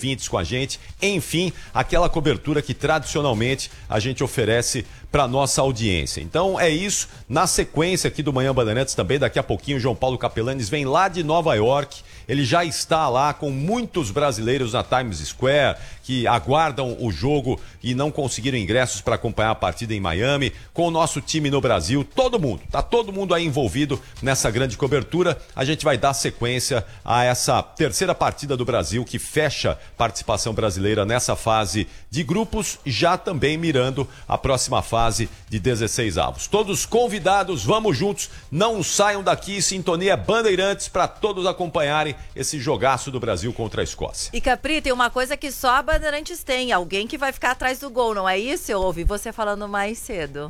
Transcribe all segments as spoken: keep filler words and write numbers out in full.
ouvintes com a gente, enfim, aquela cobertura que tradicionalmente a gente oferece para nossa audiência. Então é isso, na sequência aqui do Manhã Bandeirantes também, daqui a pouquinho o João Paulo Capelanes vem lá de Nova York, ele já está lá com muitos brasileiros na Times Square, que aguardam o jogo e não conseguiram ingressos para acompanhar a partida em Miami, com o nosso time no Brasil, todo mundo, tá todo mundo aí envolvido nessa grande cobertura. A gente vai dar sequência a essa terceira partida do Brasil que fecha participação brasileira nessa fase de grupos, já também mirando a próxima fase de dezesseis avos. Todos convidados, vamos juntos, não saiam daqui, sintonia Bandeirantes para todos acompanharem esse jogaço do Brasil contra a Escócia. E Capri, tem uma coisa que só a Bandeirantes tem, alguém que vai ficar atrás do gol, não é isso? Eu ouvi você falando mais cedo.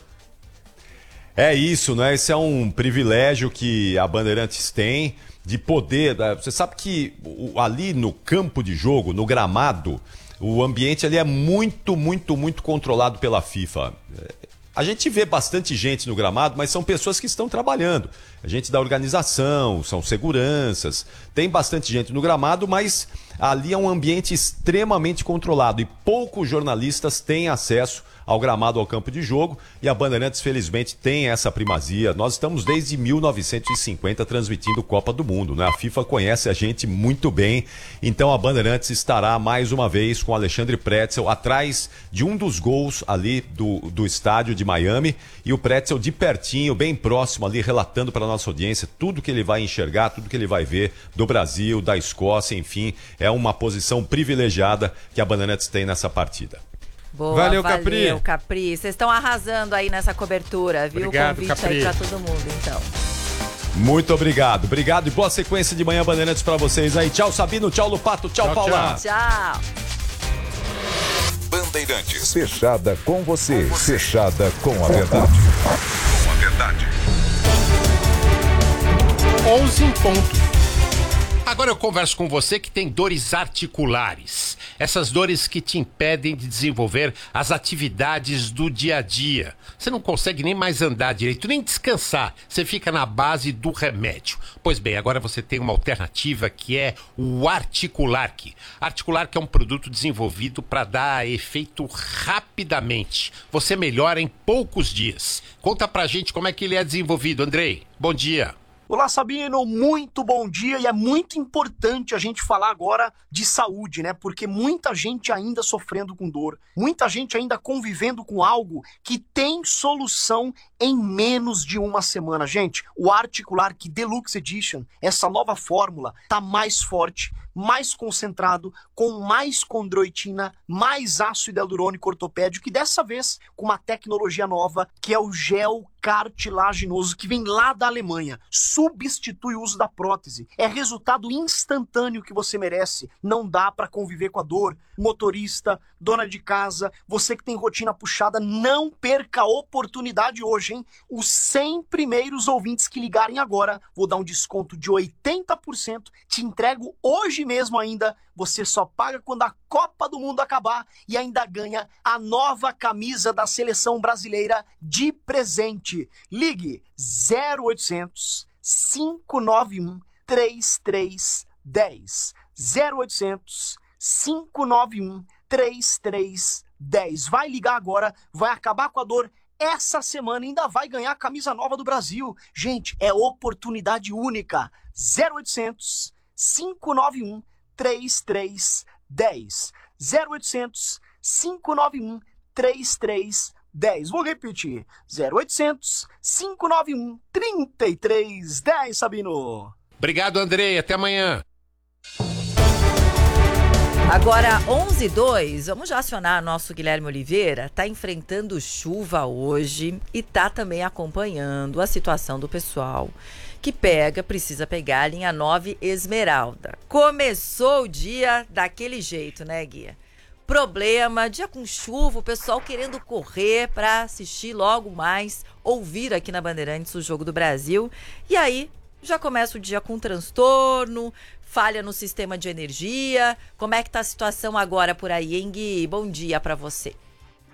É isso, né? Esse é um privilégio que a Bandeirantes tem de poder. Você sabe que ali no campo de jogo, no gramado, o ambiente ali é muito, muito, muito controlado pela FIFA. A gente vê bastante gente no gramado, mas são pessoas que estão trabalhando. A gente da organização, são seguranças, tem bastante gente no gramado, mas ali é um ambiente extremamente controlado e poucos jornalistas têm acesso ao gramado, ao campo de jogo, e a Bandeirantes felizmente tem essa primazia. Nós estamos desde mil novecentos e cinquenta transmitindo Copa do Mundo, né? A FIFA conhece a gente muito bem, então a Bandeirantes estará mais uma vez com Alexandre Pretzel atrás de um dos gols ali do, do estádio de Miami, e o Pretzel de pertinho, bem próximo ali, relatando para a nossa audiência tudo que ele vai enxergar, tudo que ele vai ver do Brasil, da Escócia, enfim, é uma posição privilegiada que a Bandeirantes tem nessa partida. Boa, valeu, Capri. Valeu, Capri. Vocês estão arrasando aí nessa cobertura, viu? Obrigado, o convite Capri. aí pra todo mundo, então. Muito obrigado. Obrigado e boa sequência de Manhã Bandeirantes pra vocês aí. Tchau, Sabino. Tchau, Lupato. Tchau, Tchau, Paula. Tchau. Tchau. Bandeirantes. Fechada com você. Fechada com a verdade. Com a verdade. onze em ponto. Agora eu converso com você que tem dores articulares. Essas dores que te impedem de desenvolver as atividades do dia a dia. Você não consegue nem mais andar direito, nem descansar. Você fica na base do remédio. Pois bem, agora você tem uma alternativa que é o Articulark. Articulark é um produto desenvolvido para dar efeito rapidamente. Você melhora em poucos dias. Conta pra gente como é que ele é desenvolvido, Andrei. Bom dia. Olá, Sabino, muito bom dia, e é muito importante a gente falar agora de saúde, né? Porque muita gente ainda sofrendo com dor, muita gente ainda convivendo com algo que tem solução em menos de uma semana. Gente, o Articulark Deluxe Edition, essa nova fórmula, tá mais forte, mais concentrado, com mais condroitina, mais ácido hialurônico ortopédico, e dessa vez com uma tecnologia nova, que é o gel cartilaginoso, que vem lá da Alemanha. Substitui o uso da prótese. É resultado instantâneo que você merece. Não dá para conviver com a dor. Motorista, dona de casa, você que tem rotina puxada, não perca a oportunidade hoje, hein? Os cem primeiros ouvintes que ligarem agora, vou dar um desconto de oitenta por cento. Te entrego hoje mesmo ainda. Você só paga quando a Copa do Mundo acabar e ainda ganha a nova camisa da seleção brasileira de presente. Ligue zero oitocentos, cinco nove um, três três um zero. zero oitocentos, cinco nove um, três três um zero. Vai ligar agora, vai acabar com a dor. Essa semana ainda vai ganhar a camisa nova do Brasil. Gente, é oportunidade única. zero oitocentos, cinco nove um, três três um zero. zero oitocentos, cinco nove um, três três um zero. Vou repetir. zero oitocentos, cinco nove um, três três um zero, Sabino. Obrigado, Andrei. Até amanhã. Agora, onze e dois, vamos já acionar nosso Guilherme Oliveira. Está enfrentando chuva hoje e está também acompanhando a situação do pessoal que pega, precisa pegar a linha nove Esmeralda. Começou o dia daquele jeito, né, Guia? Problema, dia com chuva, o pessoal querendo correr para assistir logo mais, ouvir aqui na Bandeirantes o Jogo do Brasil. E aí, já começa o dia com transtorno, falha no sistema de energia. Como é que tá a situação agora por aí, hein, Gui? Bom dia para você.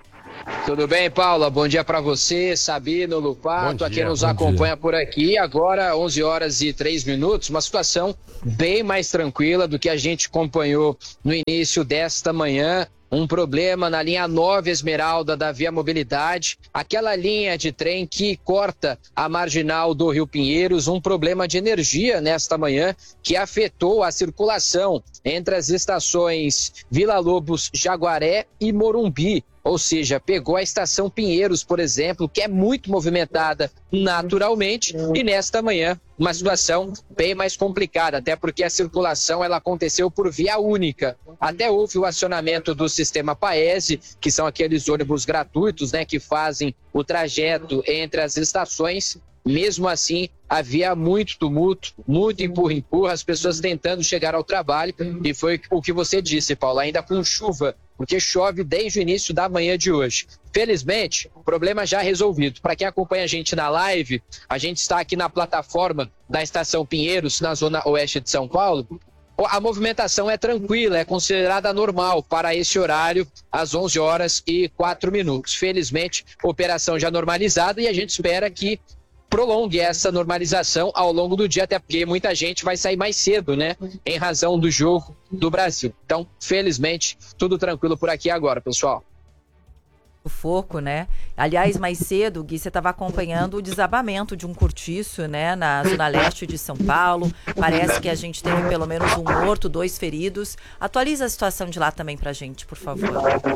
Tudo bem, Paula? Bom dia para você, Sabino, Lupato, a quem nos acompanha por aqui. Agora, onze horas e três minutos, uma situação bem mais tranquila do que a gente acompanhou no início desta manhã. Um problema na linha nove Esmeralda da Via Mobilidade, aquela linha de trem que corta a marginal do Rio Pinheiros, um problema de energia nesta manhã que afetou a circulação entre as estações Vila Lobos, Jaguaré e Morumbi. Ou seja, pegou a estação Pinheiros, por exemplo, que é muito movimentada naturalmente, e nesta manhã uma situação bem mais complicada, até porque a circulação ela aconteceu por via única. Até houve o acionamento do sistema Paese, que são aqueles ônibus gratuitos, né, que fazem o trajeto entre as estações. Mesmo assim, havia muito tumulto, muito empurra-empurra, as pessoas tentando chegar ao trabalho, e foi o que você disse, Paulo, ainda com chuva, porque chove desde o início da manhã de hoje. Felizmente, o problema já resolvido. Para quem acompanha a gente na live, a gente está aqui na plataforma da Estação Pinheiros, na zona oeste de São Paulo. A movimentação é tranquila, é considerada normal para esse horário, às onze horas e quatro minutos. Felizmente, operação já normalizada, e a gente espera que prolongue essa normalização ao longo do dia, até porque muita gente vai sair mais cedo, né? Em razão do jogo do Brasil. Então, felizmente, tudo tranquilo por aqui agora, pessoal. O foco, né? Aliás, mais cedo, Gui, você estava acompanhando o desabamento de um cortiço, né, na zona leste de São Paulo. Parece que a gente teve pelo menos um morto, dois feridos. Atualiza a situação de lá também pra gente, por favor.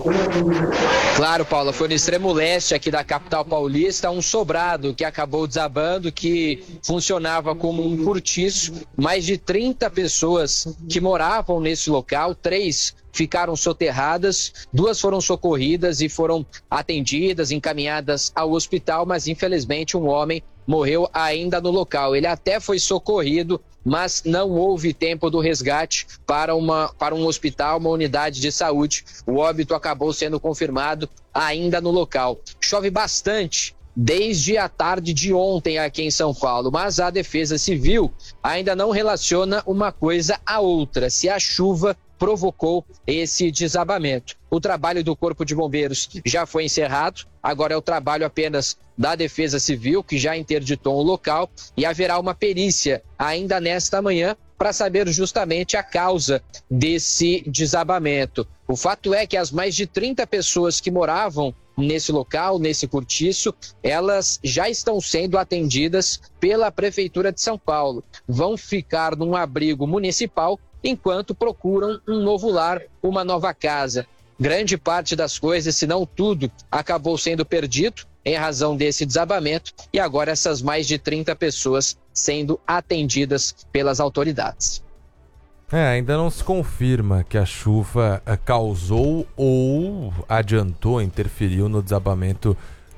Claro, Paula, foi no extremo leste aqui da capital paulista, um sobrado que acabou desabando, que funcionava como um cortiço. Mais de trinta pessoas que moravam nesse local, três ficaram soterradas, duas foram socorridas e foram atendidas, encaminhadas ao hospital, mas infelizmente um homem morreu ainda no local. Ele até foi socorrido, mas não houve tempo do resgate para, uma, para um hospital, uma unidade de saúde. O óbito acabou sendo confirmado ainda no local. Chove bastante desde a tarde de ontem aqui em São Paulo, mas a Defesa Civil ainda não relaciona uma coisa à outra, se a chuva provocou esse desabamento. O trabalho do Corpo de Bombeiros já foi encerrado, agora é o trabalho apenas da Defesa Civil, que já interditou o local, e haverá uma perícia ainda nesta manhã para saber justamente a causa desse desabamento. O fato é que as mais de trinta pessoas que moravam nesse local, nesse cortiço, elas já estão sendo atendidas pela Prefeitura de São Paulo. Vão ficar num abrigo municipal enquanto procuram um novo lar, uma nova casa. Grande parte das coisas, se não tudo, acabou sendo perdido em razão desse desabamento, e agora essas mais de trinta pessoas sendo atendidas pelas autoridades. É, ainda não se confirma que a chuva causou ou adiantou, interferiu no desabamento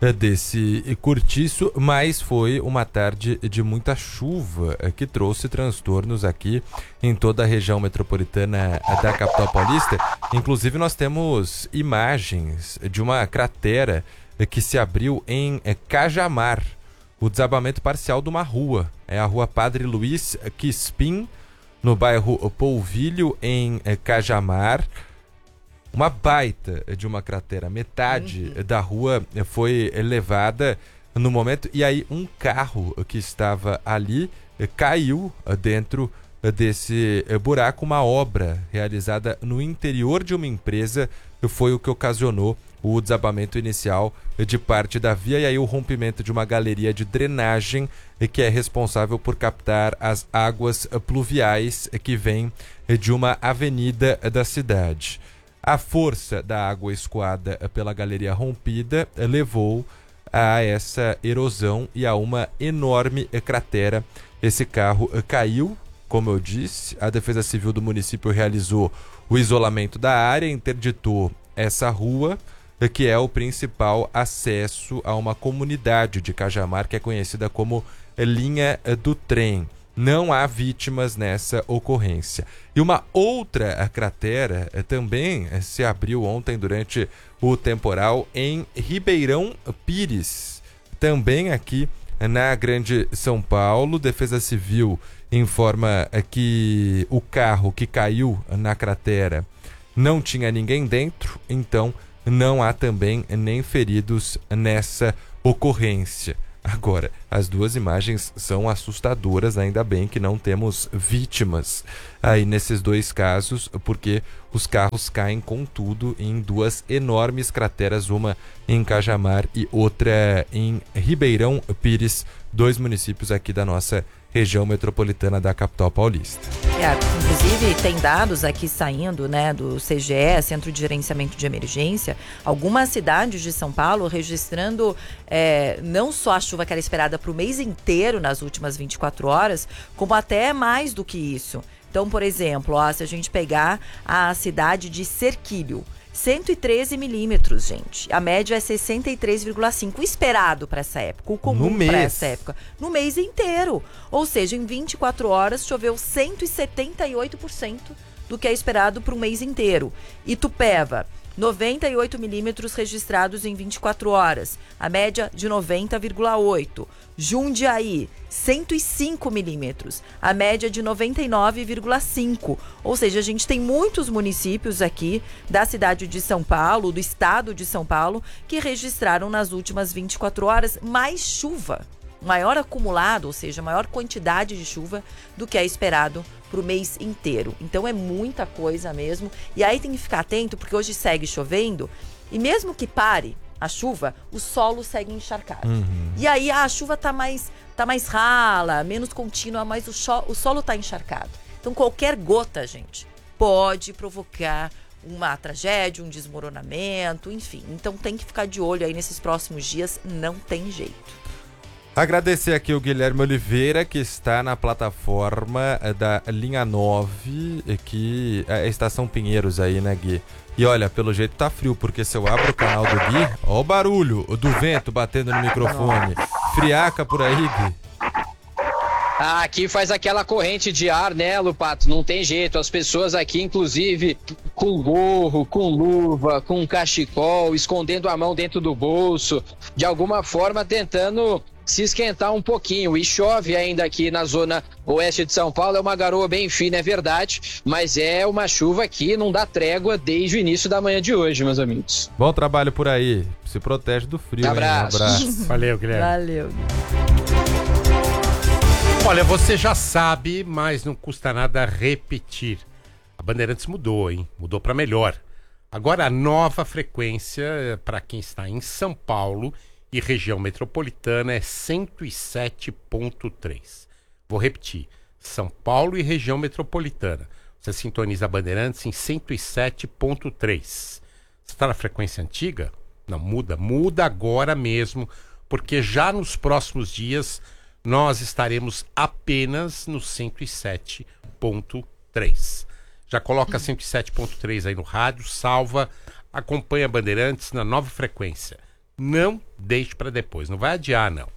desse cortiço, mas foi uma tarde de muita chuva que trouxe transtornos aqui em toda a região metropolitana da capital paulista. Inclusive nós temos imagens de uma cratera que se abriu em Cajamar, o desabamento parcial de uma rua, é a rua Padre Luiz Quispim, no bairro Polvilho, em Cajamar. Uma baita de uma cratera, metade uhum. da rua foi levada no momento, e aí um carro que estava ali caiu dentro desse buraco. Uma obra realizada no interior de uma empresa foi o que ocasionou o desabamento inicial de parte da via, e aí o rompimento de uma galeria de drenagem que é responsável por captar as águas pluviais que vêm de uma avenida da cidade. A força da água escoada pela galeria rompida levou a essa erosão e a uma enorme cratera. Esse carro caiu, como eu disse, a Defesa Civil do município realizou o isolamento da área, interditou essa rua, que é o principal acesso a uma comunidade de Cajamar, que é conhecida como Linha do Trem. Não há vítimas nessa ocorrência. E uma outra cratera também se abriu ontem durante o temporal em Ribeirão Pires, também aqui na Grande São Paulo. Defesa Civil informa que o carro que caiu na cratera não tinha ninguém dentro, então não há também nem feridos nessa ocorrência. Agora, as duas imagens são assustadoras, ainda bem que não temos vítimas aí nesses dois casos, porque os carros caem com tudo em duas enormes crateras, uma em Cajamar e outra em Ribeirão Pires, dois municípios aqui da nossa região metropolitana da capital paulista. É, inclusive, tem dados aqui saindo, né, do C G E, Centro de Gerenciamento de Emergência, algumas cidades de São Paulo registrando é, não só a chuva que era esperada para o mês inteiro nas últimas vinte e quatro horas, como até mais do que isso. Então, por exemplo, ó, se a gente pegar a cidade de Serquilho, cento e treze milímetros, gente. A média é sessenta e três vírgula cinco. O esperado para essa época, o comum para essa época. No mês inteiro. Ou seja, em vinte e quatro horas choveu cento e setenta e oito por cento do que é esperado para o mês inteiro. Itupeva, noventa e oito milímetros registrados em vinte e quatro horas. A média de noventa vírgula oito. Jundiaí, cento e cinco milímetros, a média de noventa e nove vírgula cinco. Ou seja, a gente tem muitos municípios aqui da cidade de São Paulo, do estado de São Paulo, que registraram nas últimas vinte e quatro horas mais chuva, maior acumulado, ou seja, maior quantidade de chuva do que é esperado para o mês inteiro. Então é muita coisa mesmo. E aí tem que ficar atento, porque hoje segue chovendo, e mesmo que pare a chuva, o solo segue encharcado. Uhum. E aí a chuva tá mais, tá mais rala, menos contínua, mas o, cho- o solo tá encharcado. Então qualquer gota, gente, pode provocar uma tragédia, um desmoronamento, enfim. Então tem que ficar de olho aí nesses próximos dias, não tem jeito. Agradecer aqui o Guilherme Oliveira, que está na plataforma da linha nove, que é a Estação Pinheiros aí, né, Gui? E olha, pelo jeito tá frio, porque se eu abro o canal do Gui, ó o barulho do vento batendo no microfone. Friaca por aí, Gui. Ah, aqui faz aquela corrente de ar, né, Lupato? Não tem jeito. As pessoas aqui, inclusive, com gorro, com luva, com cachecol, escondendo a mão dentro do bolso, de alguma forma tentando se esquentar um pouquinho. E chove ainda aqui na zona oeste de São Paulo. É uma garoa bem fina, é verdade, mas é uma chuva que não dá trégua desde o início da manhã de hoje, meus amigos. Bom trabalho por aí. Se protege do frio. Abraço. Um abraço. Valeu, Guilherme. Valeu. Olha, você já sabe, mas não custa nada repetir. A Bandeirantes mudou, hein? Mudou para melhor. Agora a nova frequência para quem está em São Paulo e região metropolitana é cento e sete ponto três. Vou repetir. São Paulo e região metropolitana. Você sintoniza a Bandeirantes em cento e sete ponto três. Você está na frequência antiga? Não, muda. Muda agora mesmo, porque já nos próximos dias nós estaremos apenas no cento e sete ponto três. Já coloca cento e sete ponto três aí no rádio, salva, acompanha a Bandeirantes na nova frequência. Não deixe para depois, não vai adiar não.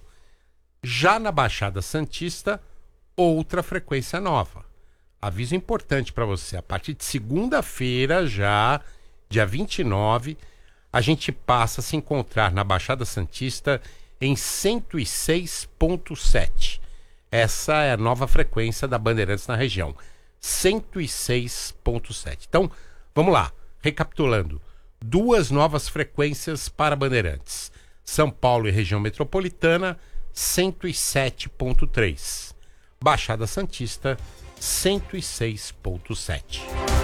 Já na Baixada Santista, outra frequência nova. Aviso importante para você, a partir de segunda-feira, já, dia vinte e nove, a gente passa a se encontrar na Baixada Santista em cento e seis ponto sete. Essa é a nova frequência da Bandeirantes na região. cento e seis ponto sete. Então, vamos lá. Recapitulando. Duas novas frequências para Bandeirantes. São Paulo e região metropolitana, cento e sete ponto três. Baixada Santista, cento e seis ponto sete.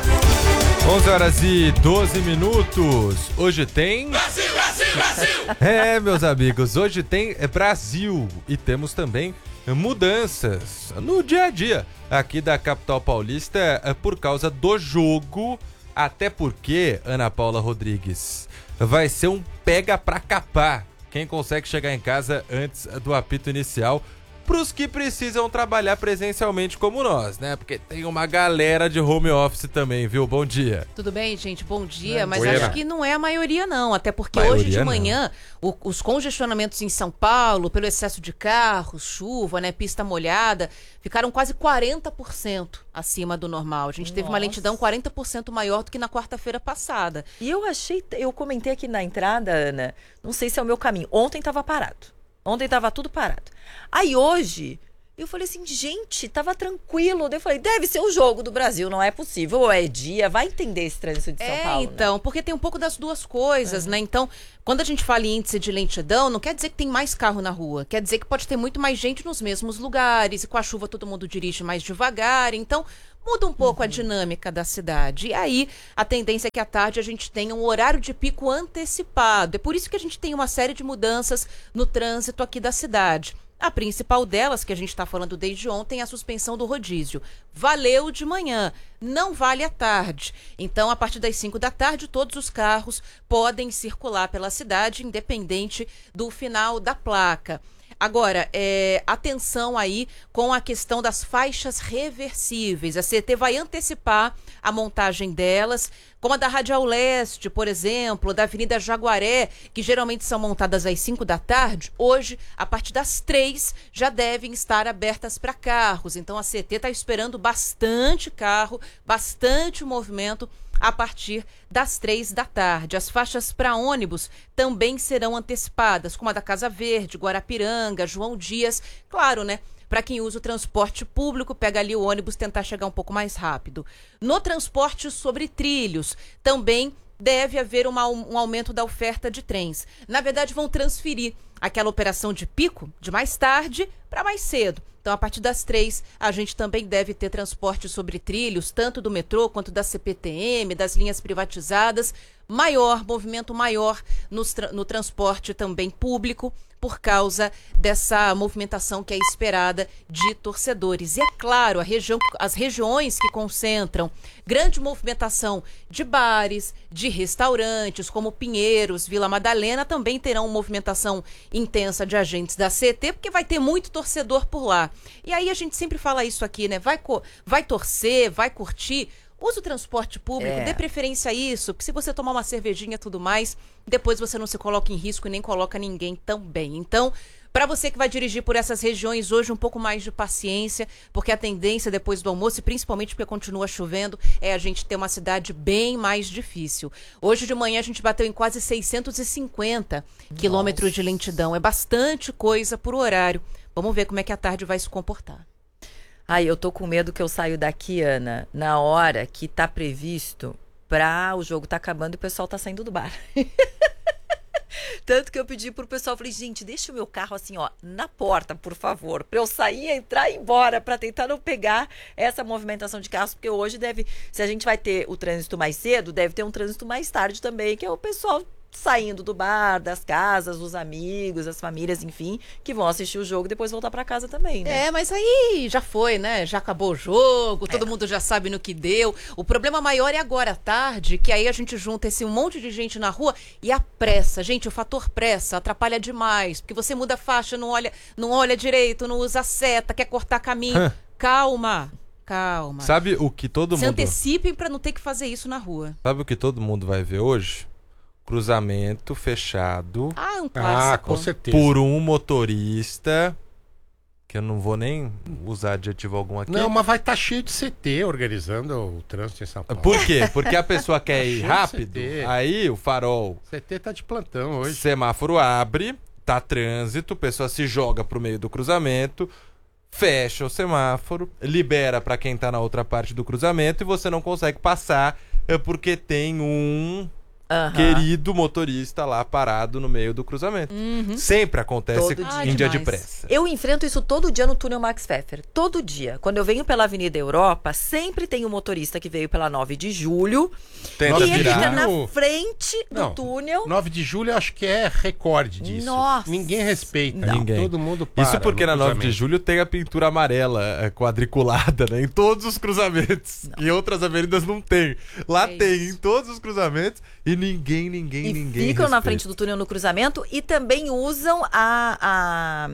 onze horas e doze minutos. Hoje tem... Brasil, Brasil, Brasil! É, meus amigos, hoje tem Brasil e temos também mudanças no dia a dia aqui da capital paulista por causa do jogo, até porque, Ana Paula Rodrigues, vai ser um pega pra capar. Quem consegue chegar em casa antes do apito inicial, pros que precisam trabalhar presencialmente como nós, né? Porque tem uma galera de home office também, viu? Bom dia. Tudo bem, gente? Bom dia, É, mas boa. acho que não é a maioria não, até porque Maioria hoje de manhã o, os congestionamentos em São Paulo, pelo excesso de carros, chuva, né, pista molhada, ficaram quase quarenta por cento acima do normal. A gente teve uma Nossa. lentidão quarenta por cento maior do que na quarta-feira passada. E eu achei, eu comentei aqui na entrada, Ana, não sei se é o meu caminho. Ontem estava parado. Ontem estava tudo parado. Aí hoje, Eu falei assim, gente, tava tranquilo. Daí eu falei, deve ser o jogo do Brasil, não é possível. Ou é dia, vai entender esse trânsito de São é, Paulo. então, né? porque tem um pouco das duas coisas, é. né? Então, quando a gente fala em índice de lentidão, não quer dizer que tem mais carro na rua. Quer dizer que pode ter muito mais gente nos mesmos lugares. E com a chuva todo mundo dirige mais devagar. Então, muda um pouco uhum. a dinâmica da cidade. E aí, a tendência é que à tarde a gente tenha um horário de pico antecipado. É por isso que a gente tem uma série de mudanças no trânsito aqui da cidade. A principal delas, que a gente está falando desde ontem, é a suspensão do rodízio. Valeu de manhã, não vale à tarde. Então, a partir das cinco da tarde, todos os carros podem circular pela cidade, independente do final da placa. Agora, é, atenção aí com a questão das faixas reversíveis. A C E T vai antecipar a montagem delas, como a da Radial Leste, por exemplo, da Avenida Jaguaré, que geralmente são montadas às cinco da tarde. Hoje, a partir das três, já devem estar abertas para carros. Então, a C E T está esperando bastante carro, bastante movimento a partir das três da tarde. As faixas para ônibus também serão antecipadas, como a da Casa Verde, Guarapiranga, João Dias. Claro, né? Para quem usa o transporte público, pega ali o ônibus, tentar chegar um pouco mais rápido. No transporte sobre trilhos, também deve haver uma, um aumento da oferta de trens. Na verdade, vão transferir aquela operação de pico de mais tarde para mais cedo. Então, a partir das três, a gente também deve ter transporte sobre trilhos, tanto do metrô quanto da C P T M, das linhas privatizadas, maior, movimento maior no, no transporte também público, por causa dessa movimentação que é esperada de torcedores. E é claro, a região, as regiões que concentram grande movimentação de bares, de restaurantes, como Pinheiros, Vila Madalena, também terão movimentação intensa de agentes da C E T, porque vai ter muito torcedor por lá. E aí a gente sempre fala isso aqui, né? Vai, vai torcer, vai curtir. Use o transporte público, é. dê preferência a isso, porque se você tomar uma cervejinha e tudo mais, depois você não se coloca em risco e nem coloca ninguém também. Então, para você que vai dirigir por essas regiões hoje, um pouco mais de paciência, porque a tendência depois do almoço, e principalmente porque continua chovendo, é a gente ter uma cidade bem mais difícil. Hoje de manhã a gente bateu em quase seiscentos e cinquenta quilômetros de lentidão. É bastante coisa por horário. Vamos ver como é que a tarde vai se comportar. Ai, eu tô com medo que eu saio daqui, Ana, na hora que tá previsto pra o jogo tá acabando e o pessoal tá saindo do bar. Tanto que eu pedi pro pessoal, falei, gente, deixa o meu carro assim, ó, na porta, por favor, pra eu sair, entrar e ir embora, pra tentar não pegar essa movimentação de carros, porque hoje deve, se a gente vai ter o trânsito mais cedo, deve ter um trânsito mais tarde também, que é o pessoal saindo do bar, das casas, os amigos, as famílias, enfim, que vão assistir o jogo e depois voltar pra casa também, né? É, mas aí já foi, né? Já acabou o jogo, todo é. mundo já sabe no que deu. O problema maior é agora à tarde, que aí a gente junta esse monte de gente na rua e a pressa. Gente, o fator pressa atrapalha demais, porque você muda a faixa, não olha, não olha direito, não usa seta, quer cortar caminho. Calma. Calma. Sabe o que todo Se mundo... antecipem pra não ter que fazer isso na rua. Sabe o que todo mundo vai ver hoje? Cruzamento fechado. Ah, um clássico. Ah, com certeza. Por um motorista, que eu não vou nem usar adjetivo algum aqui. Não, mas vai estar tá cheio de C T organizando o trânsito em São Paulo. Por quê? Porque a pessoa quer ir cheio rápido, de C T. aí o farol... C T tá de plantão hoje. Semáforo abre, tá trânsito, a pessoa se joga pro meio do cruzamento, fecha o semáforo, libera para quem tá na outra parte do cruzamento e você não consegue passar é porque tem um... Uhum. querido motorista lá parado no meio do cruzamento. Uhum. Sempre acontece todo em dia. dia de pressa. Eu enfrento isso todo dia no túnel Max Pfeffer. Todo dia. Quando eu venho pela Avenida Europa, sempre tem um motorista que veio pela nove de julho. Tenta e ele virar. fica na frente do Não, túnel. nove de julho eu acho que é recorde disso. Nossa. Ninguém respeita. Não. Ninguém. Todo mundo para. Isso porque no na nove de julho tem a pintura amarela quadriculada, né? Em todos os cruzamentos. Não. Em outras avenidas não tem. Lá é tem isso. Em todos os cruzamentos e ninguém, ninguém, e ninguém ficam respeita. na frente do túnel no cruzamento e também usam a, a,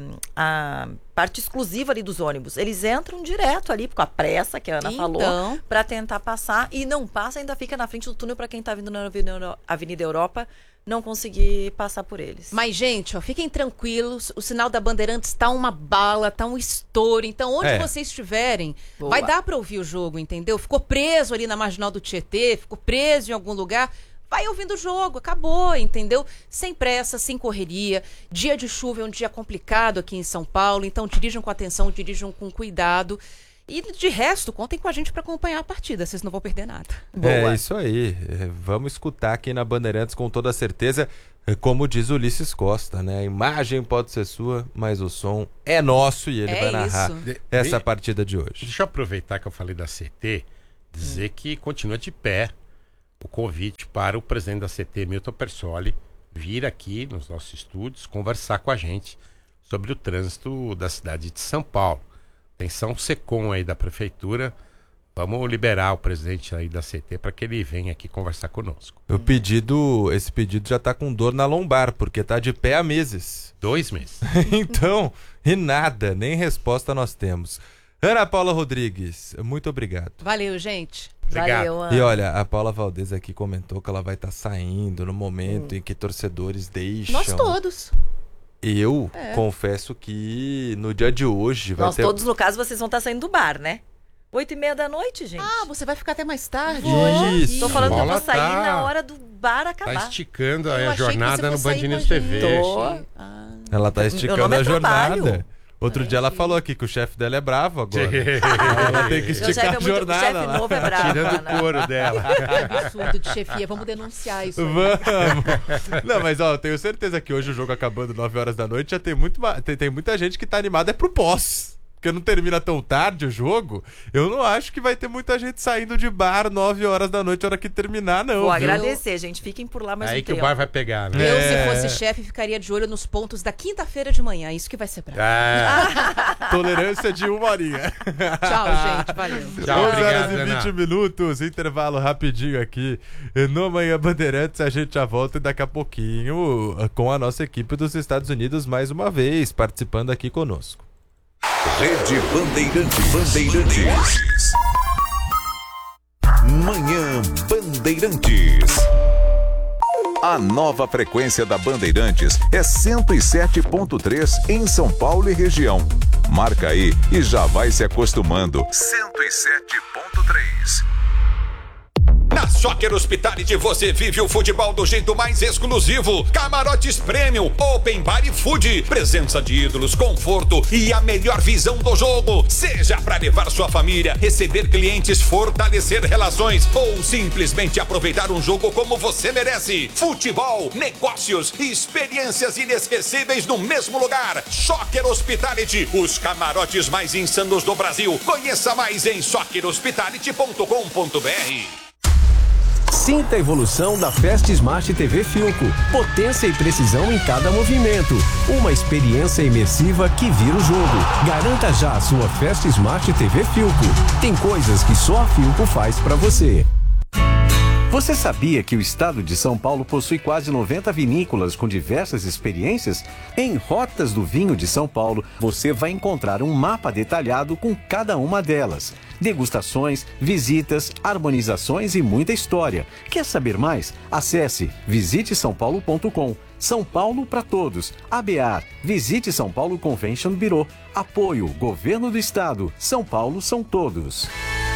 a parte exclusiva ali dos ônibus. Eles entram direto ali com a pressa que a Ana então... falou para tentar passar e não passa, ainda fica na frente do túnel para quem tá vindo na Avenida Europa não conseguir passar por eles. Mas, gente, ó, fiquem tranquilos, o sinal da Bandeirantes tá uma bala, tá um estouro, então onde é. vocês estiverem, Boa. vai dar para ouvir o jogo, entendeu? Ficou preso ali na Marginal do Tietê, ficou preso em algum lugar, vai ouvindo o jogo, acabou, entendeu? Sem pressa, sem correria. Dia de chuva é um dia complicado aqui em São Paulo, então dirijam com atenção, dirijam com cuidado. E de resto, contem com a gente para acompanhar a partida, vocês não vão perder nada. Boa. É isso aí. Vamos escutar aqui na Bandeirantes com toda certeza, como diz Ulisses Costa, né? A imagem pode ser sua, mas o som é nosso e ele é vai narrar isso. essa partida de hoje. Deixa eu aproveitar que eu falei da C T, dizer hum. que continua de pé o convite para o presidente da C T, Milton Persoli, vir aqui nos nossos estúdios conversar com a gente sobre o trânsito da cidade de São Paulo. Atenção SECOM aí da prefeitura, vamos liberar o presidente aí da C T para que ele venha aqui conversar conosco. O pedido, esse pedido já tá com dor na lombar, porque tá de pé há meses. Dois meses. Então, e nada, nem resposta nós temos. Ana Paula Rodrigues, muito obrigado. Valeu, gente. Obrigado. Valeu, Ana. E olha, a Paula Valdez aqui comentou que ela vai estar tá saindo no momento hum. em que torcedores deixam. Nós todos. Eu é. confesso que no dia de hoje vai Nós ter... todos, no caso, vocês vão estar saindo do bar, né? Oito e meia da noite, gente. Ah, você vai ficar até mais tarde? Vou. Isso. Tô falando que eu vou sair tá... na hora do bar acabar. Tá esticando eu a jornada no Band News T V. Tô. Ah. Ela tá esticando é a jornada. trabalho. Outro Ai, dia ela gente. falou aqui que o chefe dela é bravo agora. Ela tem que esticar é a jornada. O chefe novo é bravo. Tirando o couro dela. Absurdo de chefia, vamos denunciar isso aí. Vamos. Não, mas ó, eu tenho certeza que hoje o jogo acabando nove horas da noite já tem, muito, tem, tem muita gente que tá animada é pro pós. Porque não termina tão tarde o jogo, eu não acho que vai ter muita gente saindo de bar nove horas da noite, a hora que terminar, não. Vou viu? agradecer, gente. Fiquem por lá mais Aí um que tempo. o bar vai pegar, né? Eu, É. se fosse chefe, ficaria de olho nos pontos da quinta-feira de manhã. Isso que vai ser bravo. Ah, Tolerância de uma horinha. Tchau, gente. Valeu. Tchau, onze horas obrigado, e vinte Ana. minutos, intervalo rapidinho aqui no Manhã Bandeirantes. A gente já volta daqui a pouquinho com a nossa equipe dos Estados Unidos mais uma vez, participando aqui conosco. Rede Bandeirantes. Bandeirantes. Manhã Bandeirantes. A nova frequência da Bandeirantes é cento e sete ponto três em São Paulo e região. Marca aí e já vai se acostumando. cento e sete ponto três. Na Soccer Hospitality você vive o futebol do jeito mais exclusivo. Camarotes Premium, Open Bar e Food, presença de ídolos, conforto e a melhor visão do jogo. Seja para levar sua família, receber clientes, fortalecer relações ou simplesmente aproveitar um jogo como você merece. Futebol, negócios e experiências inesquecíveis no mesmo lugar. Soccer Hospitality, os camarotes mais insanos do Brasil. Conheça mais em soccer hospitality ponto com ponto b r. Sinta a evolução da Fast Smart T V Filco. Potência e precisão em cada movimento. Uma experiência imersiva que vira o jogo. Garanta já a sua Fast Smart T V Filco. Tem coisas que só a Filco faz pra você. Você sabia que o estado de São Paulo possui quase noventa vinícolas com diversas experiências? Em Rotas do Vinho de São Paulo, você vai encontrar um mapa detalhado com cada uma delas. Degustações, visitas, harmonizações e muita história. Quer saber mais? Acesse visite são paulo ponto com. São Paulo para todos. A B A R. Visite São Paulo Convention Bureau. Apoio Governo do Estado. São Paulo são todos.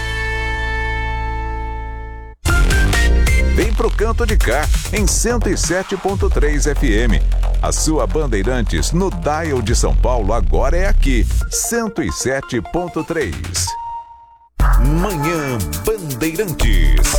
Vem pro canto de cá, em cento e sete ponto três F M. A sua Bandeirantes no dial de São Paulo agora é aqui, cento e sete ponto três. Manhã Bandeirantes.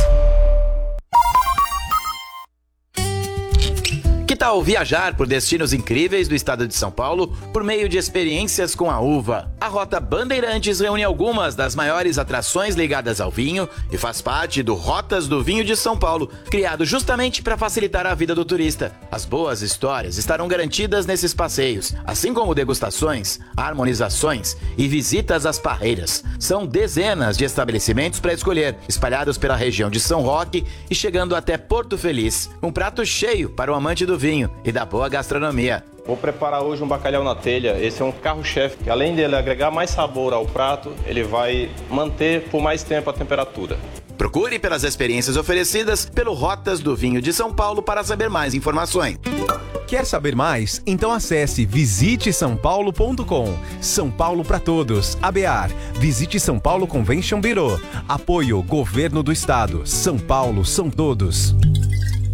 Que tal viajar por destinos incríveis do estado de São Paulo por meio de experiências com a uva? A Rota Bandeirantes reúne algumas das maiores atrações ligadas ao vinho e faz parte do Rotas do Vinho de São Paulo, criado justamente para facilitar a vida do turista. As boas histórias estarão garantidas nesses passeios, assim como degustações, harmonizações e visitas às parreiras. São dezenas de estabelecimentos para escolher, espalhados pela região de São Roque e chegando até Porto Feliz. Um prato cheio para o amante do vinho e da boa gastronomia. Vou preparar hoje um bacalhau na telha. Esse é um carro-chefe que, além dele agregar mais sabor ao prato, ele vai manter por mais tempo a temperatura. Procure pelas experiências oferecidas pelo Rotas do Vinho de São Paulo para saber mais informações. Quer saber mais? Então acesse visite são paulo ponto com. São Paulo para todos. A B A R. Visite São Paulo Convention Bureau. Apoio Governo do Estado. São Paulo são todos.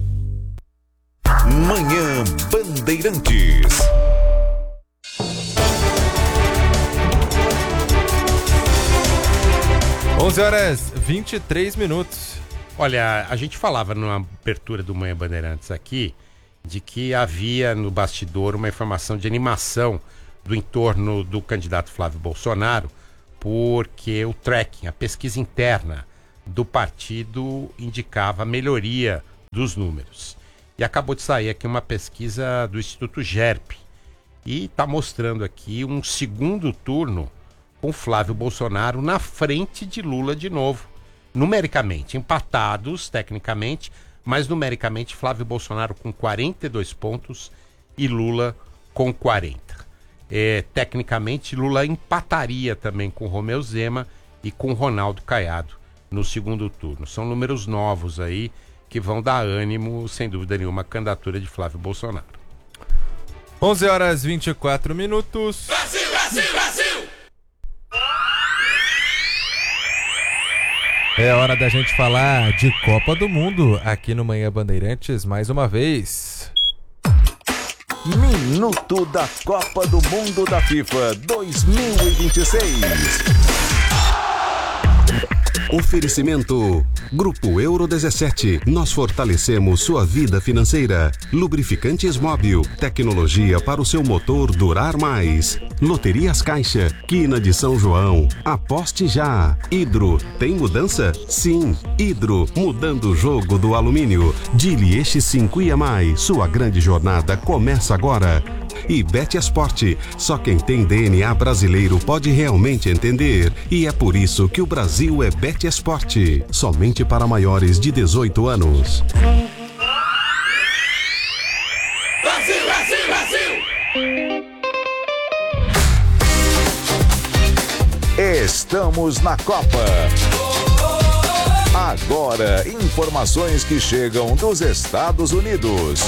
Manhã Bandeirantes. onze horas e vinte e três minutos. Olha, a gente falava numa abertura do Manhã Bandeirantes aqui de que havia no bastidor uma informação de animação do entorno do candidato Flávio Bolsonaro, porque o tracking, a pesquisa interna do partido indicava a melhoria dos números. E acabou de sair aqui uma pesquisa do Instituto GERP e está mostrando aqui um segundo turno com Flávio Bolsonaro na frente de Lula de novo. Numericamente, empatados tecnicamente, mas numericamente Flávio Bolsonaro com quarenta e dois pontos e Lula com quarenta. É, tecnicamente, Lula empataria também com Romeu Zema e com Ronaldo Caiado no segundo turno. São números novos aí que vão dar ânimo, sem dúvida nenhuma, à candidatura de Flávio Bolsonaro. onze horas e vinte e quatro minutos. Brasil, Brasil, Brasil! É hora da gente falar de Copa do Mundo aqui no Manhã Bandeirantes mais uma vez. Minuto da Copa do Mundo da FIFA dois mil e vinte e seis. Oferecimento Grupo Euro dezessete. Nós fortalecemos sua vida financeira. Lubrificantes Móbil. Tecnologia para o seu motor durar mais. Loterias Caixa. Quina de São João. Aposte já. Hidro. Tem mudança? Sim. Hidro. Mudando o jogo do alumínio. Dili Eixi cinco e mais. Sua grande jornada começa agora. E Betesport. Só quem tem D N A brasileiro pode realmente entender. E é por isso que o Brasil é Betesport. Somente para maiores de dezoito anos. Brasil, Brasil, Brasil! Estamos na Copa. Agora, informações que chegam dos Estados Unidos.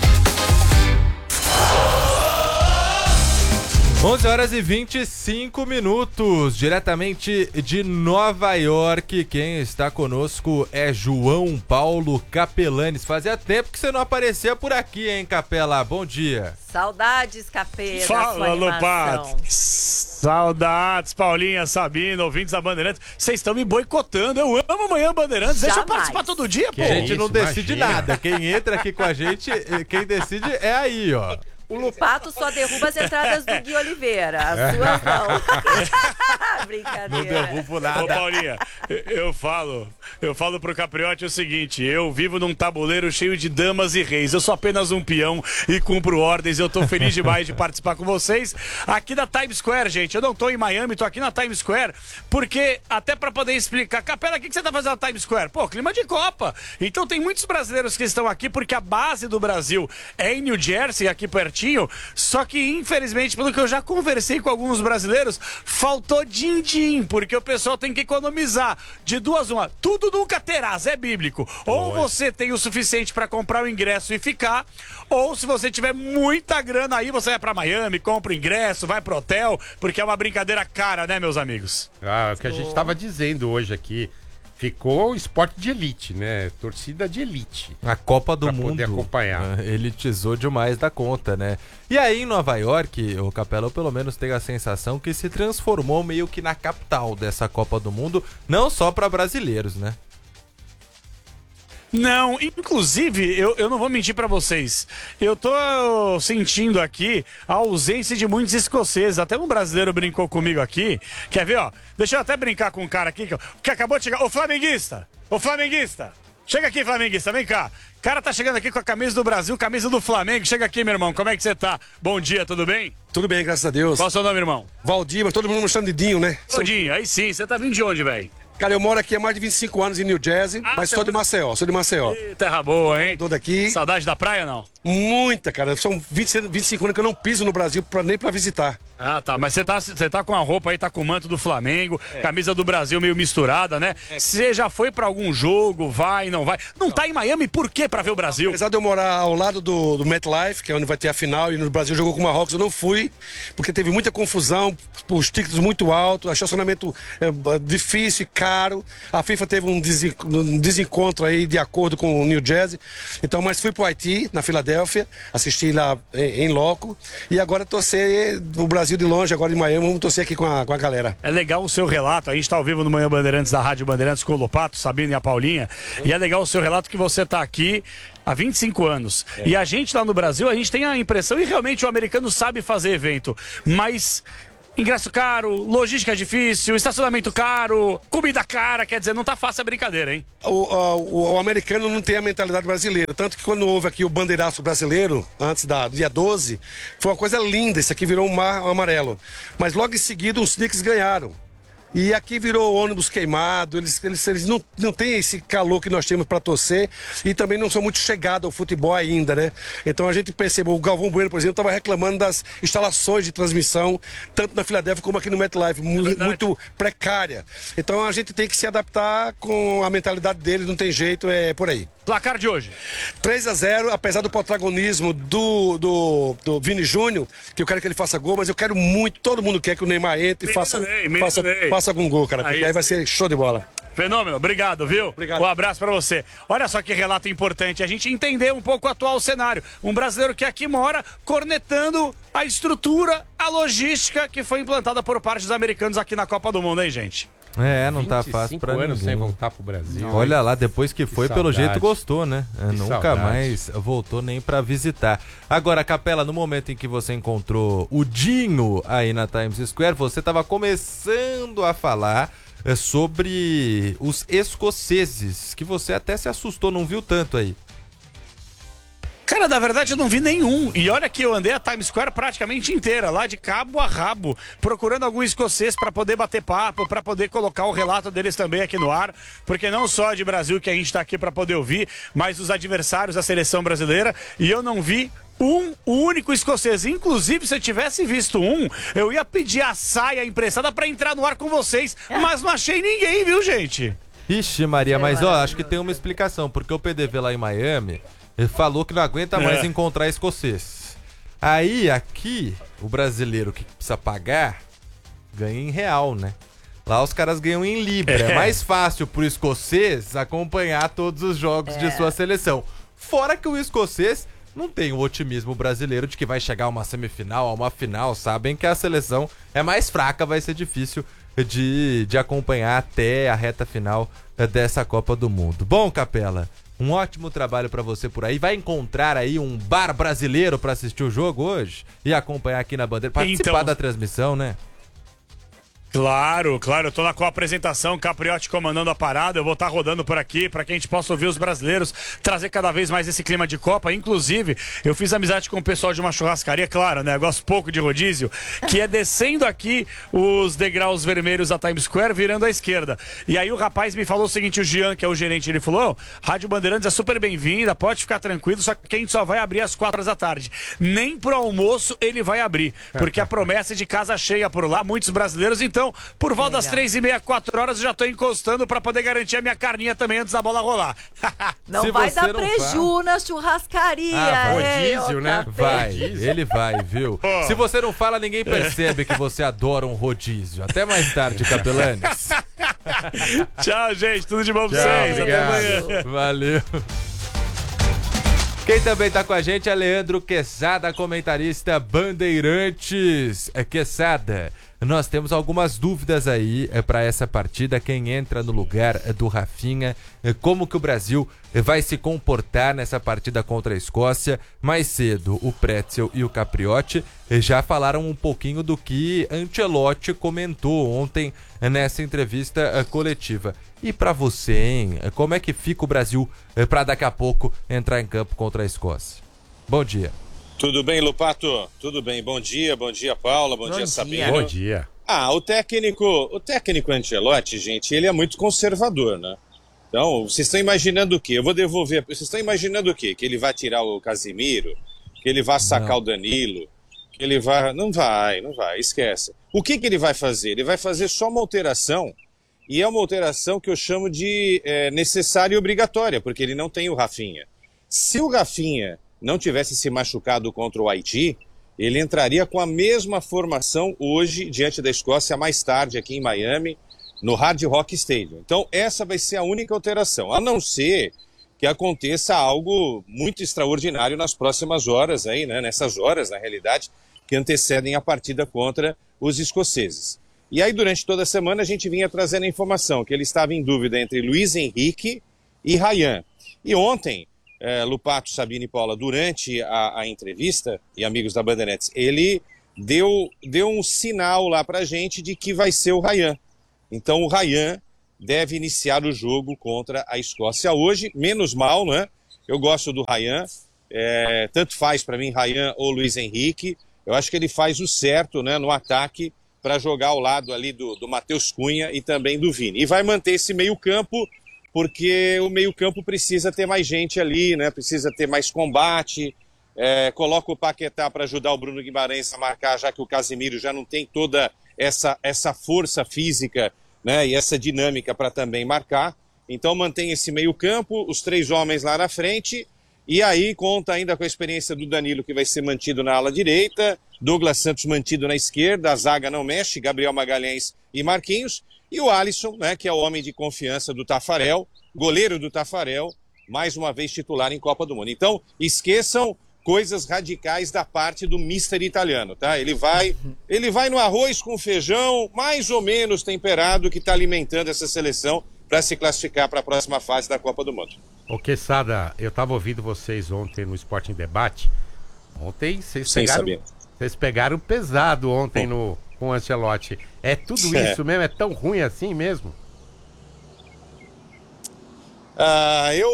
onze horas e vinte e cinco minutos, diretamente de Nova York. Quem está conosco é João Paulo Capelanes. Fazia tempo que você não aparecia por aqui, hein, Capela? Bom dia. Saudades, Capela. Fala, Lupato. Saudades, Paulinha, Sabino, ouvintes da Bandeirantes. Vocês estão me boicotando. Eu amo Manhã Bandeirantes. Deixa eu participar todo dia, pô. A gente não decide nada. Quem entra aqui com a gente, quem decide é aí, ó. O Lupato só derruba as entradas do Gui Oliveira. As suas não. Brincadeira. Não derrubo nada. Ô, Paulinha, eu falo, eu falo pro Capriotti o seguinte: eu vivo num tabuleiro cheio de damas e reis. Eu sou apenas um peão e cumpro ordens. Eu tô feliz demais de participar com vocês aqui da Times Square, gente. Eu não tô em Miami, tô aqui na Times Square, porque até pra poder explicar, Capela, o que, que você tá fazendo na Times Square? Pô, clima de Copa. Então tem muitos brasileiros que estão aqui porque a base do Brasil é em New Jersey, aqui pertinho. Só que, infelizmente, pelo que eu já conversei com alguns brasileiros, faltou din-din, porque o pessoal tem que economizar. De duas uma, tudo nunca terás, é bíblico. Ou você tem o suficiente para comprar o ingresso e ficar, ou se você tiver muita grana aí, você vai para Miami, compra o ingresso, vai pro hotel, porque é uma brincadeira cara, né, meus amigos? Ah, o que a gente estava dizendo hoje aqui. Ficou esporte de elite, né? Torcida de elite. A Copa do pra Mundo. Poder acompanhar. Elitizou demais da conta, né? E aí em Nova York, o Capela, eu pelo menos tenho a sensação que se transformou meio que na capital dessa Copa do Mundo, não só para brasileiros, né? Não, inclusive, eu, eu não vou mentir pra vocês. Eu tô sentindo aqui a ausência de muitos escoceses. Até um brasileiro brincou comigo aqui. Quer ver, ó? Deixa eu até brincar com um cara aqui que, que acabou de chegar. Ô, flamenguista! Ô, flamenguista! Chega aqui, flamenguista, vem cá. O cara tá chegando aqui com a camisa do Brasil, camisa do Flamengo. Chega aqui, meu irmão, como é que você tá? Bom dia, tudo bem? Tudo bem, graças a Deus. Qual é o seu nome, irmão? Valdir, mas todo mundo me chama de Dinho, né? Ô, Dinho, aí sim, você tá vindo de onde, velho? Cara, eu moro aqui há mais de vinte e cinco anos em New Jersey, ah, mas sou de Maceió, sou de Maceió. Ih, terra boa, hein? Tô daqui. Saudade da praia, não? Muita, cara. São vinte, vinte e cinco anos que eu não piso no Brasil pra, nem pra visitar. Ah, tá. Mas você tá, você tá com a roupa aí, tá com o manto do Flamengo, é. camisa do Brasil meio misturada, né? Você é. já foi pra algum jogo, vai, não vai? Não, não tá em Miami, por quê pra ver o Brasil? Apesar de eu morar ao lado do, do MetLife, que é onde vai ter a final, e no Brasil jogou com o Marrocos, eu não fui, porque teve muita confusão, os tickets muito altos, estacionamento é, difícil e caro. A FIFA teve um, desen, um desencontro aí de acordo com o New Jersey. Então, mas fui pro Haiti, na Filadélfia, assisti lá em, em loco, e agora torcer o Brasil de longe, agora em Miami, vamos torcer aqui com a, com a galera. É legal o seu relato, a gente tá ao vivo no Manhã Bandeirantes, da Rádio Bandeirantes, com o Lopato, Sabino e a Paulinha, e é legal o seu relato que você tá aqui há vinte e cinco anos. É. E a gente lá no Brasil, a gente tem a impressão, e realmente o americano sabe fazer evento, mas ingresso caro, logística difícil, estacionamento caro, comida cara, quer dizer, não tá fácil a brincadeira, hein? O, o, o americano não tem a mentalidade brasileira, tanto que quando houve aqui o bandeiraço brasileiro, antes da dia doze, foi uma coisa linda, isso aqui virou um mar amarelo. Mas logo em seguida os Knicks ganharam. E aqui virou ônibus queimado, eles, eles, eles não, não têm esse calor que nós temos para torcer e também não são muito chegados ao futebol ainda, né? Então a gente percebeu, o Galvão Bueno, por exemplo, estava reclamando das instalações de transmissão, tanto na Filadélfia como aqui no MetLife, muito, muito precária. Então a gente tem que se adaptar com a mentalidade deles, não tem jeito, é por aí. Placar de hoje? três a zero, apesar do protagonismo do, do, do Vini Júnior, que eu quero que ele faça gol, mas eu quero muito, todo mundo quer que o Neymar entre e faça, faça, faça algum gol, cara, porque aí, aí vai ser show de bola. Fenômeno, obrigado, viu? Obrigado. Um abraço pra você. Olha só que relato importante, a gente entender um pouco o atual cenário. Um brasileiro que aqui mora cornetando a estrutura, a logística que foi implantada por parte dos americanos aqui na Copa do Mundo, hein, gente? É, não tá fácil pra anos ninguém. sem voltar pro Brasil. Olha lá, depois que foi, que pelo jeito gostou, né? Que Nunca saudade. mais voltou nem pra visitar. Agora, Capela, no momento em que você encontrou o Dinho aí na Times Square, você tava começando a falar é, sobre os escoceses, que você até se assustou, não viu tanto aí. Cara, na verdade eu não vi nenhum. E olha que eu andei a Times Square praticamente inteira, lá de cabo a rabo, procurando algum escocês para poder bater papo, para poder colocar o relato deles também aqui no ar, porque não só de Brasil que a gente tá aqui para poder ouvir, mas os adversários da seleção brasileira, e eu não vi um único escocês. Inclusive, se eu tivesse visto um, eu ia pedir a saia emprestada para entrar no ar com vocês, mas não achei ninguém, viu, gente? Ixi, Maria, mas ó, acho que tem uma explicação, porque o P D V lá em Miami, ele falou que não aguenta mais é. encontrar escocês. Aí, aqui, o brasileiro que precisa pagar, ganha em real, né? Lá os caras ganham em libra. É, é mais fácil pro escocês acompanhar todos os jogos é. de sua seleção. Fora que o escocês não tem o otimismo brasileiro de que vai chegar a uma semifinal, a uma final. Sabem que a seleção é mais fraca, vai ser difícil de, de acompanhar até a reta final dessa Copa do Mundo. Bom, Capela, um ótimo trabalho pra você por aí. Vai encontrar aí um bar brasileiro pra assistir o jogo hoje e acompanhar aqui na Bandeira, participar então da transmissão, né? Claro, claro, eu tô na co-apresentação, Capriotti comandando a parada, eu vou estar tá rodando por aqui para que a gente possa ouvir os brasileiros, trazer cada vez mais esse clima de Copa. Inclusive, eu fiz amizade com o pessoal de uma churrascaria, claro, né, gosto pouco de rodízio, que é descendo aqui os degraus vermelhos da Times Square, virando à esquerda. E aí o rapaz me falou o seguinte, o Jean, que é o gerente, ele falou, oh, Rádio Bandeirantes é super bem-vinda, pode ficar tranquilo, só que a gente só vai abrir às quatro horas da tarde. Nem pro almoço ele vai abrir, porque a promessa é de casa cheia por lá, muitos brasileiros, então por volta das três e meia, quatro horas, eu já tô encostando pra poder garantir a minha carninha também antes da bola rolar. Não Se vai dar preju na churrascaria. Ah, vai. Rodízio, né? Vai, ele vai, viu? Oh. Se você não fala, ninguém percebe que você adora um rodízio. Até mais tarde, Capelanes. Tchau, gente. Tudo de bom pra Tchau, vocês. obrigado. Até amanhã. Valeu. Quem também tá com a gente é Leandro Quesada, comentarista Bandeirantes. É Quesada, nós temos algumas dúvidas aí é, para essa partida. Quem entra no lugar é, do Rafinha, é, como que o Brasil é, vai se comportar nessa partida contra a Escócia. Mais cedo, o Pretzel e o Capriotti é, já falaram um pouquinho do que Ancelotti comentou ontem é, nessa entrevista é, coletiva. E para você, hein? Como é que fica o Brasil é, para daqui a pouco entrar em campo contra a Escócia? Bom dia. Tudo bem, Lopato? Tudo bem. Bom dia, bom dia, Paula, bom, bom dia, Sabino. Bom dia. Ah, o técnico, o técnico Ancelotti, gente, ele é muito conservador, né? Então, vocês estão imaginando o quê? Eu vou devolver. Vocês estão imaginando o quê? Que ele vai tirar o Casemiro? Que ele vai sacar Não. o Danilo? ele vai... Não vai, não vai, esquece. O que, que ele vai fazer? Ele vai fazer só uma alteração, e é uma alteração que eu chamo de é, necessária e obrigatória, porque ele não tem o Rafinha. Se o Rafinha não tivesse se machucado contra o Haiti, ele entraria com a mesma formação hoje diante da Escócia, mais tarde aqui em Miami, no Hard Rock Stadium. Então essa vai ser a única alteração, a não ser que aconteça algo muito extraordinário nas próximas horas, aí, né, nessas horas, na realidade, que antecedem a partida contra os escoceses. E aí durante toda a semana a gente vinha trazendo a informação que ele estava em dúvida entre Luiz Henrique e Ryan. E ontem, É, Lupato, Sabine e Paula, durante a, a entrevista, e amigos da Bandeirantes, ele deu, deu um sinal lá pra gente de que vai ser o Ryan. Então o Ryan deve iniciar o jogo contra a Escócia hoje, menos mal, né? Eu gosto do Ryan, é, tanto faz para mim Ryan ou Luiz Henrique, eu acho que ele faz o certo, né, no ataque para jogar ao lado ali do, do Matheus Cunha e também do Vini. E vai manter esse meio campo, porque o meio-campo precisa ter mais gente ali, né? Precisa ter mais combate. É, coloca o Paquetá para ajudar o Bruno Guimarães a marcar, já que o Casemiro já não tem toda essa, essa força física, né? E essa dinâmica para também marcar. Então mantém esse meio-campo, os três homens lá na frente, e aí conta ainda com a experiência do Danilo, que vai ser mantido na ala direita, Douglas Santos mantido na esquerda, a zaga não mexe, Gabriel Magalhães e Marquinhos. E o Alisson, né, que é o homem de confiança do Taffarel, goleiro do Taffarel, mais uma vez titular em Copa do Mundo. Então, esqueçam coisas radicais da parte do mister italiano, tá? Ele vai, ele vai no arroz com feijão, mais ou menos temperado, que está alimentando essa seleção para se classificar para a próxima fase da Copa do Mundo. Ô, Quesada, eu estava ouvindo vocês ontem no Sport em Debate. Ontem vocês Sem pegaram, saber. vocês pegaram pesado ontem no, com o Ancelotti. É tudo É. isso mesmo? É tão ruim assim mesmo? Ah, eu,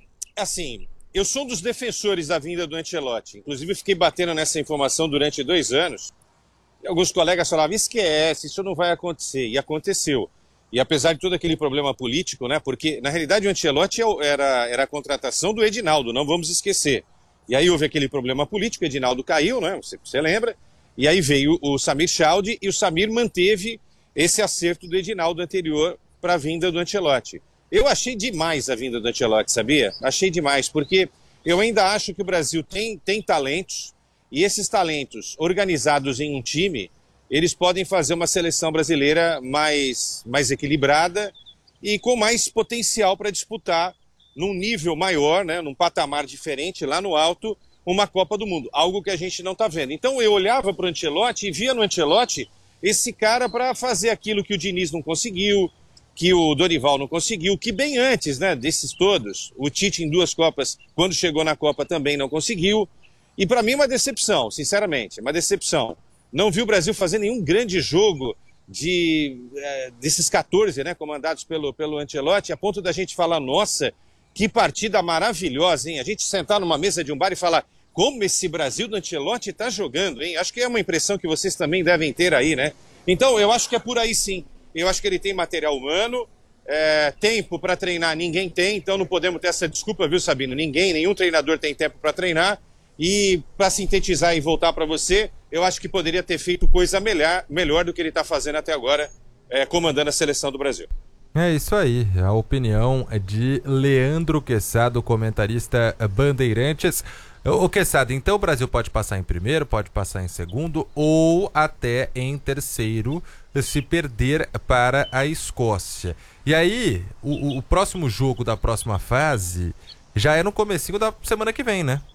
assim, eu sou um dos defensores da vinda do Ancelotti. Inclusive, fiquei batendo nessa informação durante dois anos. E alguns colegas falavam, esquece, isso não vai acontecer. E aconteceu. E apesar de todo aquele problema político, né? Porque, na realidade, o Ancelotti era, era a contratação do Edinaldo, não vamos esquecer. E aí houve aquele problema político, o Edinaldo caiu, né? Você, você lembra? E aí veio o Samir Chaldie e o Samir manteve esse acerto do Edinaldo anterior para a vinda do Ancelotti. Eu achei demais a vinda do Ancelotti, sabia? Achei demais, porque eu ainda acho que o Brasil tem, tem talentos, e esses talentos organizados em um time, eles podem fazer uma seleção brasileira mais, mais equilibrada e com mais potencial para disputar num nível maior, né, num patamar diferente, lá no alto, uma Copa do Mundo, algo que a gente não está vendo. Então eu olhava para o Ancelotti e via no Ancelotti esse cara para fazer aquilo que o Diniz não conseguiu, que o Dorival não conseguiu, que bem antes, né, desses todos, o Tite em duas Copas, quando chegou na Copa também não conseguiu. E para mim uma decepção, sinceramente, uma decepção. Não vi o Brasil fazer nenhum grande jogo de, é, desses quatorze, né, comandados pelo, pelo Ancelotti, a ponto da gente falar, nossa, que partida maravilhosa, hein? A gente sentar numa mesa de um bar e falar, como esse Brasil do Ancelotti está jogando, hein? Acho que é uma impressão que vocês também devem ter aí, né? Então, eu acho que é por aí sim. Eu acho que ele tem material humano, é, tempo para treinar ninguém tem, então não podemos ter essa desculpa, viu, Sabino? Ninguém, nenhum treinador tem tempo para treinar. E para sintetizar e voltar para você, eu acho que poderia ter feito coisa melhor, melhor do que ele está fazendo até agora, é, comandando a seleção do Brasil. É isso aí, a opinião é de Leandro Quesada, comentarista Bandeirantes. O Quesada, então o Brasil pode passar em primeiro, pode passar em segundo ou até em terceiro se perder para a Escócia. E aí, o, o próximo jogo da próxima fase já é no comecinho da semana que vem, né?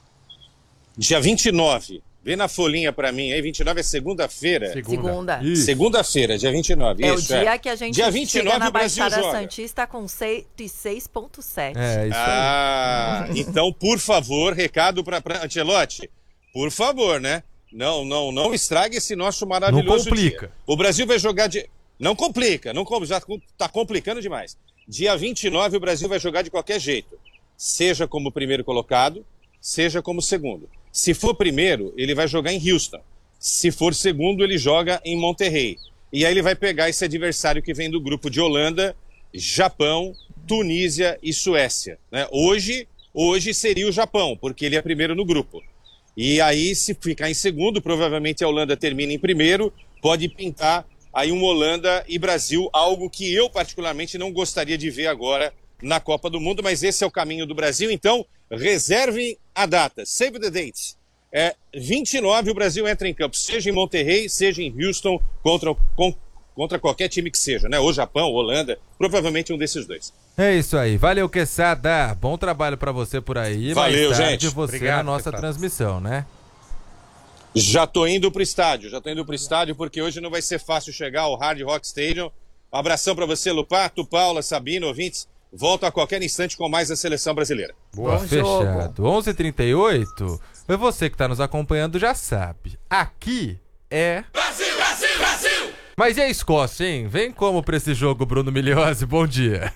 Dia vinte e nove. Vê na folhinha pra mim aí, vinte e nove é segunda-feira. Segunda. Segunda-feira, dia vinte e nove. É Isso, o dia é. que a gente dia vinte e nove, chega na o Brasil Baixada joga. Santista com cento e seis ponto sete. É, isso ah, aí. Então, por favor, recado pra, pra Ancelotti, por favor, né? Não, não, não estrague esse nosso maravilhoso Não complica. dia. O Brasil vai jogar de... Não complica, não com- já tá complicando demais. Dia vinte e nove o Brasil vai jogar de qualquer jeito. Seja como primeiro colocado, seja como segundo. Se for primeiro, ele vai jogar em Houston. Se for segundo, ele joga em Monterrey. E aí ele vai pegar esse adversário que vem do grupo de Holanda, Japão, Tunísia e Suécia, né? Hoje, hoje seria o Japão, porque ele é primeiro no grupo. E aí, se ficar em segundo, provavelmente a Holanda termina em primeiro, pode pintar aí um Holanda e Brasil, algo que eu particularmente não gostaria de ver agora na Copa do Mundo, mas esse é o caminho do Brasil. Então, reservem a data, save the date. É vinte e nove o Brasil entra em campo, seja em Monterrey, seja em Houston, contra, com, contra qualquer time que seja, né? Ou Japão, ou Holanda, provavelmente um desses dois. É isso aí. Valeu, Quesada. Bom trabalho pra você por aí. Valeu, Mais tarde, gente. você Obrigado, na nossa Quesada. transmissão, né? Já tô indo pro estádio, já tô indo pro estádio porque hoje não vai ser fácil chegar ao Hard Rock Stadium. Um abração pra você, Lupato, Paula, Sabino, ouvintes. Volto a qualquer instante com mais a seleção brasileira. Boa, fechado. onze e trinta e oito. E você que tá nos acompanhando já sabe. Aqui é... Brasil, Brasil, Brasil! Mas e a Escócia, hein? Vem como pra esse jogo, Bruno Migliozzi. Bom dia.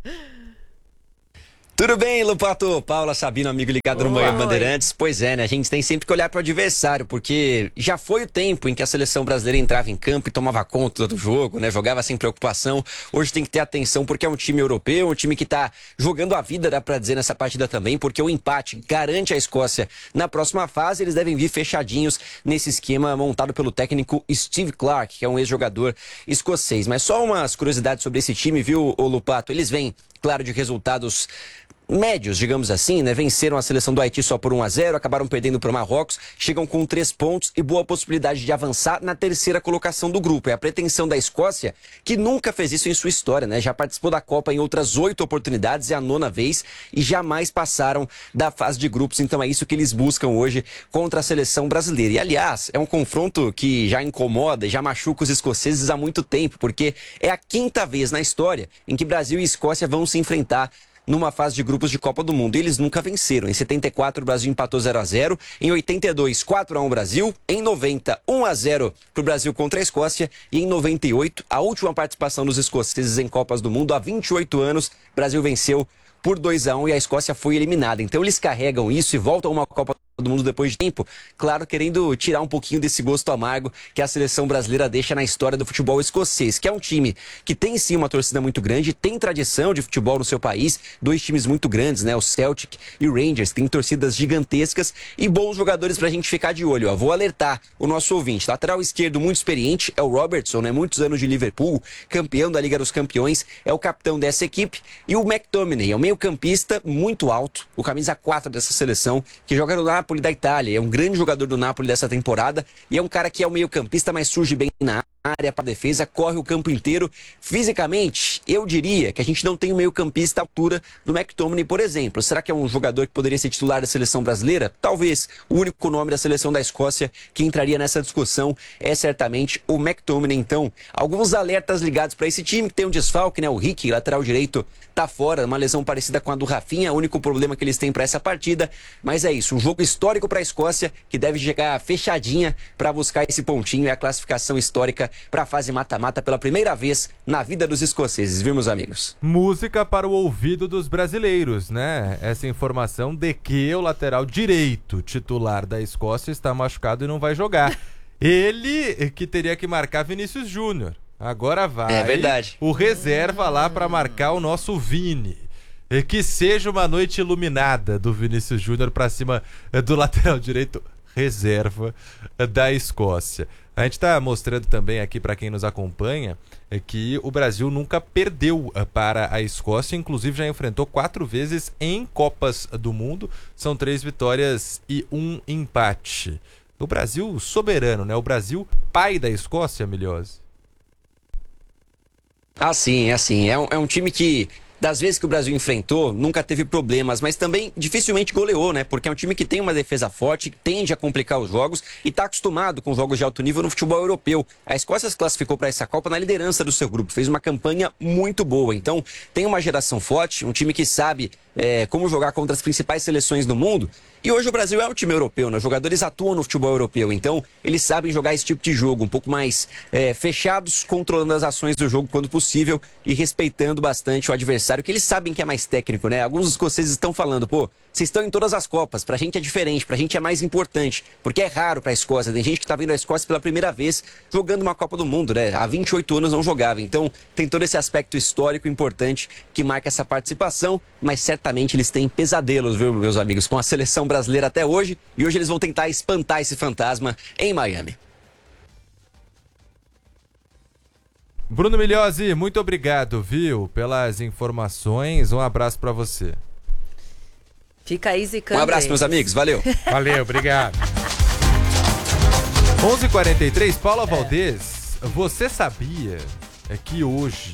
Tudo bem, Lupato? Paula, Sabino, amigo ligado no Manhã Bandeirantes. Pois é, né? A gente tem sempre que olhar para o adversário, porque já foi o tempo em que a seleção brasileira entrava em campo e tomava conta do jogo, né? Jogava sem preocupação. Hoje tem que ter atenção porque é um time europeu, um time que tá jogando a vida, dá para dizer, nessa partida também, porque o empate garante a Escócia na próxima fase. Eles devem vir fechadinhos nesse esquema montado pelo técnico Steve Clarke, que é um ex-jogador escocês. Mas só umas curiosidades sobre esse time, viu, ô Lupato? Eles vêm, claro, de resultados médios, digamos assim, né? Venceram a seleção do Haiti só por um a zero, acabaram perdendo para o Marrocos, chegam com três pontos e boa possibilidade de avançar na terceira colocação do grupo. É a pretensão da Escócia, que nunca fez isso em sua história, né? Já participou da Copa em outras oito oportunidades, é a nona vez, e jamais passaram da fase de grupos. Então é isso que eles buscam hoje contra a seleção brasileira. E, aliás, é um confronto que já incomoda e já machuca os escoceses há muito tempo, porque é a quinta vez na história em que Brasil e Escócia vão se enfrentar numa fase de grupos de Copa do Mundo. E eles nunca venceram. Em setenta e quatro, o Brasil empatou zero a zero. Em oitenta e dois, quatro a um Brasil. Em noventa, um a zero para o Brasil contra a Escócia. E em noventa e oito, a última participação dos escoceses em Copas do Mundo, há vinte e oito anos, o Brasil venceu por dois a um e a Escócia foi eliminada. Então eles carregam isso e voltam a uma Copa do Mundo depois de tempo, claro, querendo tirar um pouquinho desse gosto amargo que a seleção brasileira deixa na história do futebol escocês, que é um time que tem sim uma torcida muito grande, tem tradição de futebol no seu país, dois times muito grandes, né, o Celtic e o Rangers, tem torcidas gigantescas e bons jogadores pra gente ficar de olho. Ó, vou alertar o nosso ouvinte, lateral esquerdo muito experiente é o Robertson, né, muitos anos de Liverpool, campeão da Liga dos Campeões, é o capitão dessa equipe, e o McTominay é um meio-campista muito alto, o camisa quatro dessa seleção, que joga no Napoli da Itália, é um grande jogador do Napoli dessa temporada e é um cara que é o meio-campista, mas surge bem na área para defesa, corre o campo inteiro. Fisicamente, eu diria que a gente não tem um meio-campista à altura do McTominay, por exemplo. Será que é um jogador que poderia ser titular da seleção brasileira? Talvez. O único nome da seleção da Escócia que entraria nessa discussão é certamente o McTominay. Então, alguns alertas ligados para esse time que tem um desfalque, né? O Ricky, lateral direito, tá fora, uma lesão parecida com a do Rafinha, o único problema que eles têm para essa partida. Mas é isso, um jogo histórico para a Escócia que deve chegar fechadinha para buscar esse pontinho e a classificação histórica para a fase mata-mata pela primeira vez na vida dos escoceses, viu, meus amigos? Música para o ouvido dos brasileiros, né? Essa informação de que o lateral direito titular da Escócia está machucado e não vai jogar. Ele que teria que marcar Vinícius Júnior. Agora vai é verdade. O reserva lá para marcar o nosso Vini. E que seja uma noite iluminada do Vinícius Júnior para cima do lateral direito reserva da Escócia. A gente está mostrando também aqui para quem nos acompanha que o Brasil nunca perdeu para a Escócia, inclusive já enfrentou quatro vezes em Copas do Mundo, são três vitórias e um empate. O Brasil soberano, né? O Brasil pai da Escócia, Migliozzi. Ah, sim, é assim. É um, é um time que, das vezes que o Brasil enfrentou, nunca teve problemas, mas também dificilmente goleou, né? Porque é um time que tem uma defesa forte, que tende a complicar os jogos e está acostumado com jogos de alto nível no futebol europeu. A Escócia se classificou para essa Copa na liderança do seu grupo, fez uma campanha muito boa. Então, tem uma geração forte, um time que sabe é, como jogar contra as principais seleções do mundo. E hoje o Brasil é um time europeu, né? Os jogadores atuam no futebol europeu, então eles sabem jogar esse tipo de jogo, um pouco mais é, fechados, controlando as ações do jogo quando possível e respeitando bastante o adversário, que eles sabem que é mais técnico, né? Alguns dos escoceses estão falando, pô, vocês estão em todas as Copas, pra gente é diferente, pra gente é mais importante, porque é raro pra Escócia, tem gente que tá vendo a Escócia pela primeira vez jogando uma Copa do Mundo, né? Há vinte e oito anos não jogava, então tem todo esse aspecto histórico importante que marca essa participação, mas certamente certamente eles têm pesadelos, viu, meus amigos, com a seleção brasileira até hoje. E hoje eles vão tentar espantar esse fantasma em Miami. Bruno Migliosi, muito obrigado, viu, pelas informações. Um abraço pra você. Fica aí zicando. Um abraço, meus amigos. Valeu. Valeu, obrigado. onze e quarenta e três, Paula é. Valdez, você sabia que hoje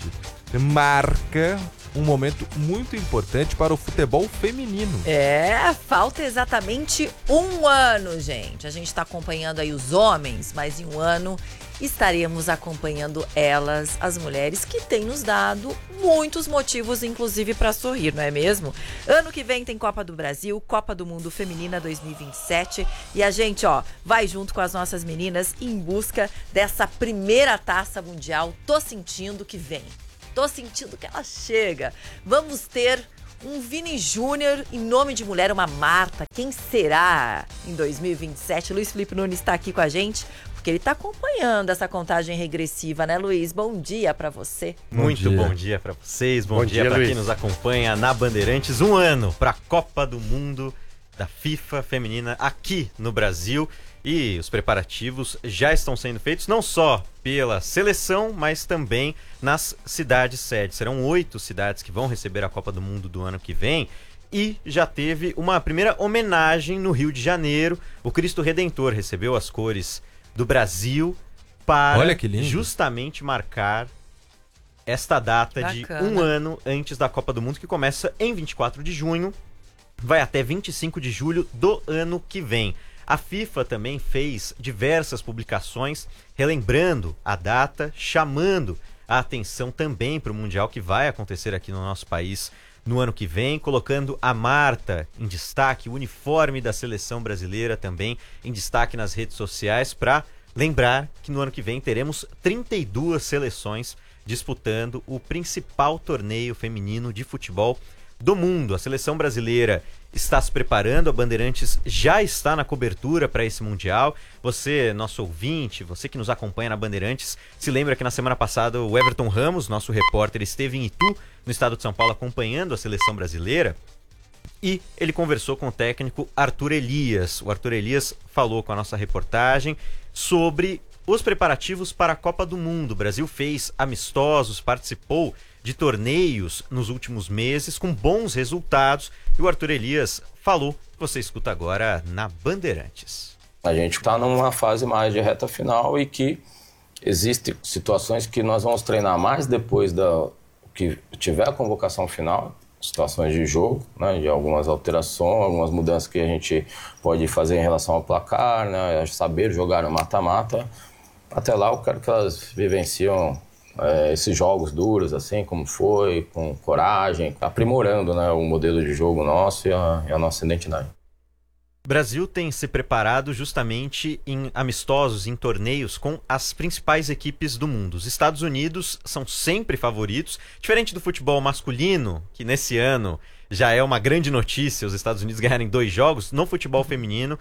marca um momento muito importante para o futebol feminino? É, falta exatamente um ano, gente. A gente está acompanhando aí os homens, mas em um ano estaremos acompanhando elas, as mulheres, que têm nos dado muitos motivos, inclusive, para sorrir, não é mesmo? Ano que vem tem Copa do Brasil, Copa do Mundo Feminina dois mil e vinte e sete, e a gente, ó, vai junto com as nossas meninas em busca dessa primeira taça mundial. Tô sentindo que vem. Tô sentindo que ela chega. Vamos ter um Vini Júnior em nome de mulher, uma Marta. Quem será em dois mil e vinte e sete? Luiz Felipe Nunes está aqui com a gente, porque ele está acompanhando essa contagem regressiva, né, Luiz? Bom dia para você. Muito bom dia para vocês, bom, bom dia, dia para quem nos acompanha na Bandeirantes. Um ano para a Copa do Mundo da FIFA feminina aqui no Brasil. E os preparativos já estão sendo feitos não só pela seleção, mas também nas cidades sedes. Serão oito cidades que vão receber a Copa do Mundo do ano que vem. E já teve uma primeira homenagem no Rio de Janeiro. O Cristo Redentor recebeu as cores do Brasil para Olha que lindo. Justamente marcar esta data Bacana. De um ano antes da Copa do Mundo, que começa em vinte e quatro de junho, vai até vinte e cinco de julho do ano que vem. A FIFA também fez diversas publicações relembrando a data, chamando a atenção também para o Mundial que vai acontecer aqui no nosso país no ano que vem, colocando a Marta em destaque, o uniforme da seleção brasileira também em destaque nas redes sociais, para lembrar que no ano que vem teremos trinta e duas seleções disputando o principal torneio feminino de futebol do mundo. A seleção brasileira está se preparando, a Bandeirantes já está na cobertura para esse Mundial. Você, nosso ouvinte, você que nos acompanha na Bandeirantes, se lembra que na semana passada o Everton Ramos, nosso repórter, esteve em Itu, no estado de São Paulo, acompanhando a seleção brasileira, e ele conversou com o técnico Arthur Elias. O Arthur Elias falou com a nossa reportagem sobre os preparativos para a Copa do Mundo. O Brasil fez amistosos, participou de torneios nos últimos meses com bons resultados, e o Arthur Elias falou, que você escuta agora na Bandeirantes. A gente está numa fase mais de reta final e que existem situações que nós vamos treinar mais depois da que tiver a convocação final, situações de jogo, né, de algumas alterações, algumas mudanças que a gente pode fazer em relação ao placar, né, saber jogar no mata-mata. Até lá eu quero que elas vivenciam É, esses jogos duros, assim como foi, com coragem, aprimorando, né, o modelo de jogo nosso e a, e a nossa identidade. O Brasil tem se preparado justamente em amistosos, em torneios com as principais equipes do mundo. Os Estados Unidos são sempre favoritos, diferente do futebol masculino, que nesse ano já é uma grande notícia, os Estados Unidos ganharem dois jogos. No futebol feminino,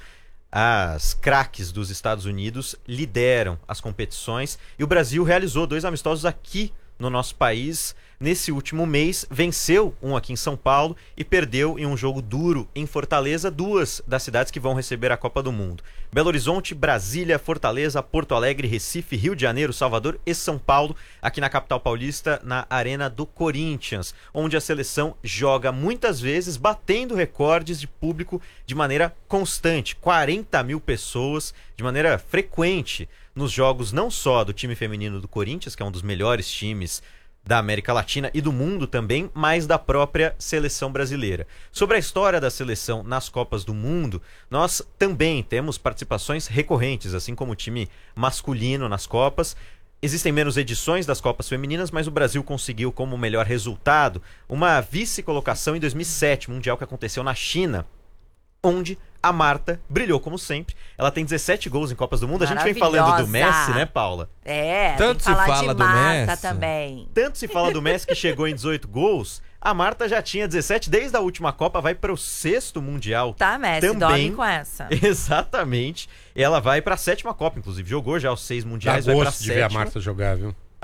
as craques dos Estados Unidos lideram as competições e o Brasil realizou dois amistosos aqui no nosso país nesse último mês. Venceu um aqui em São Paulo e perdeu em um jogo duro em Fortaleza, duas das cidades que vão receber a Copa do Mundo. Belo Horizonte, Brasília, Fortaleza, Porto Alegre, Recife, Rio de Janeiro, Salvador e São Paulo, aqui na capital paulista, na Arena do Corinthians, onde a seleção joga muitas vezes batendo recordes de público de maneira constante, quarenta mil pessoas de maneira frequente nos jogos não só do time feminino do Corinthians, que é um dos melhores times da América Latina e do mundo também, mas da própria seleção brasileira. Sobre a história da seleção nas Copas do Mundo, nós também temos participações recorrentes, assim como o time masculino nas Copas. Existem menos edições das Copas femininas, mas o Brasil conseguiu como melhor resultado uma vice-colocação em dois mil e sete, mundial que aconteceu na China, onde a Marta brilhou como sempre. Ela tem dezessete gols em Copas do Mundo. A gente vem falando do Messi, né, Paula? É, tanto tem que se falar fala de do Marta Messi. também. Tanto se fala do Messi, que chegou em dezoito gols. A Marta já tinha dezessete desde a última Copa, vai para o sexto Mundial. Tá, Messi, também. dorme com essa. Exatamente. Ela vai para a sétima Copa, inclusive. Jogou já os seis Mundiais, Dá vai para a gosto de sétima. ver a Marta jogar, viu?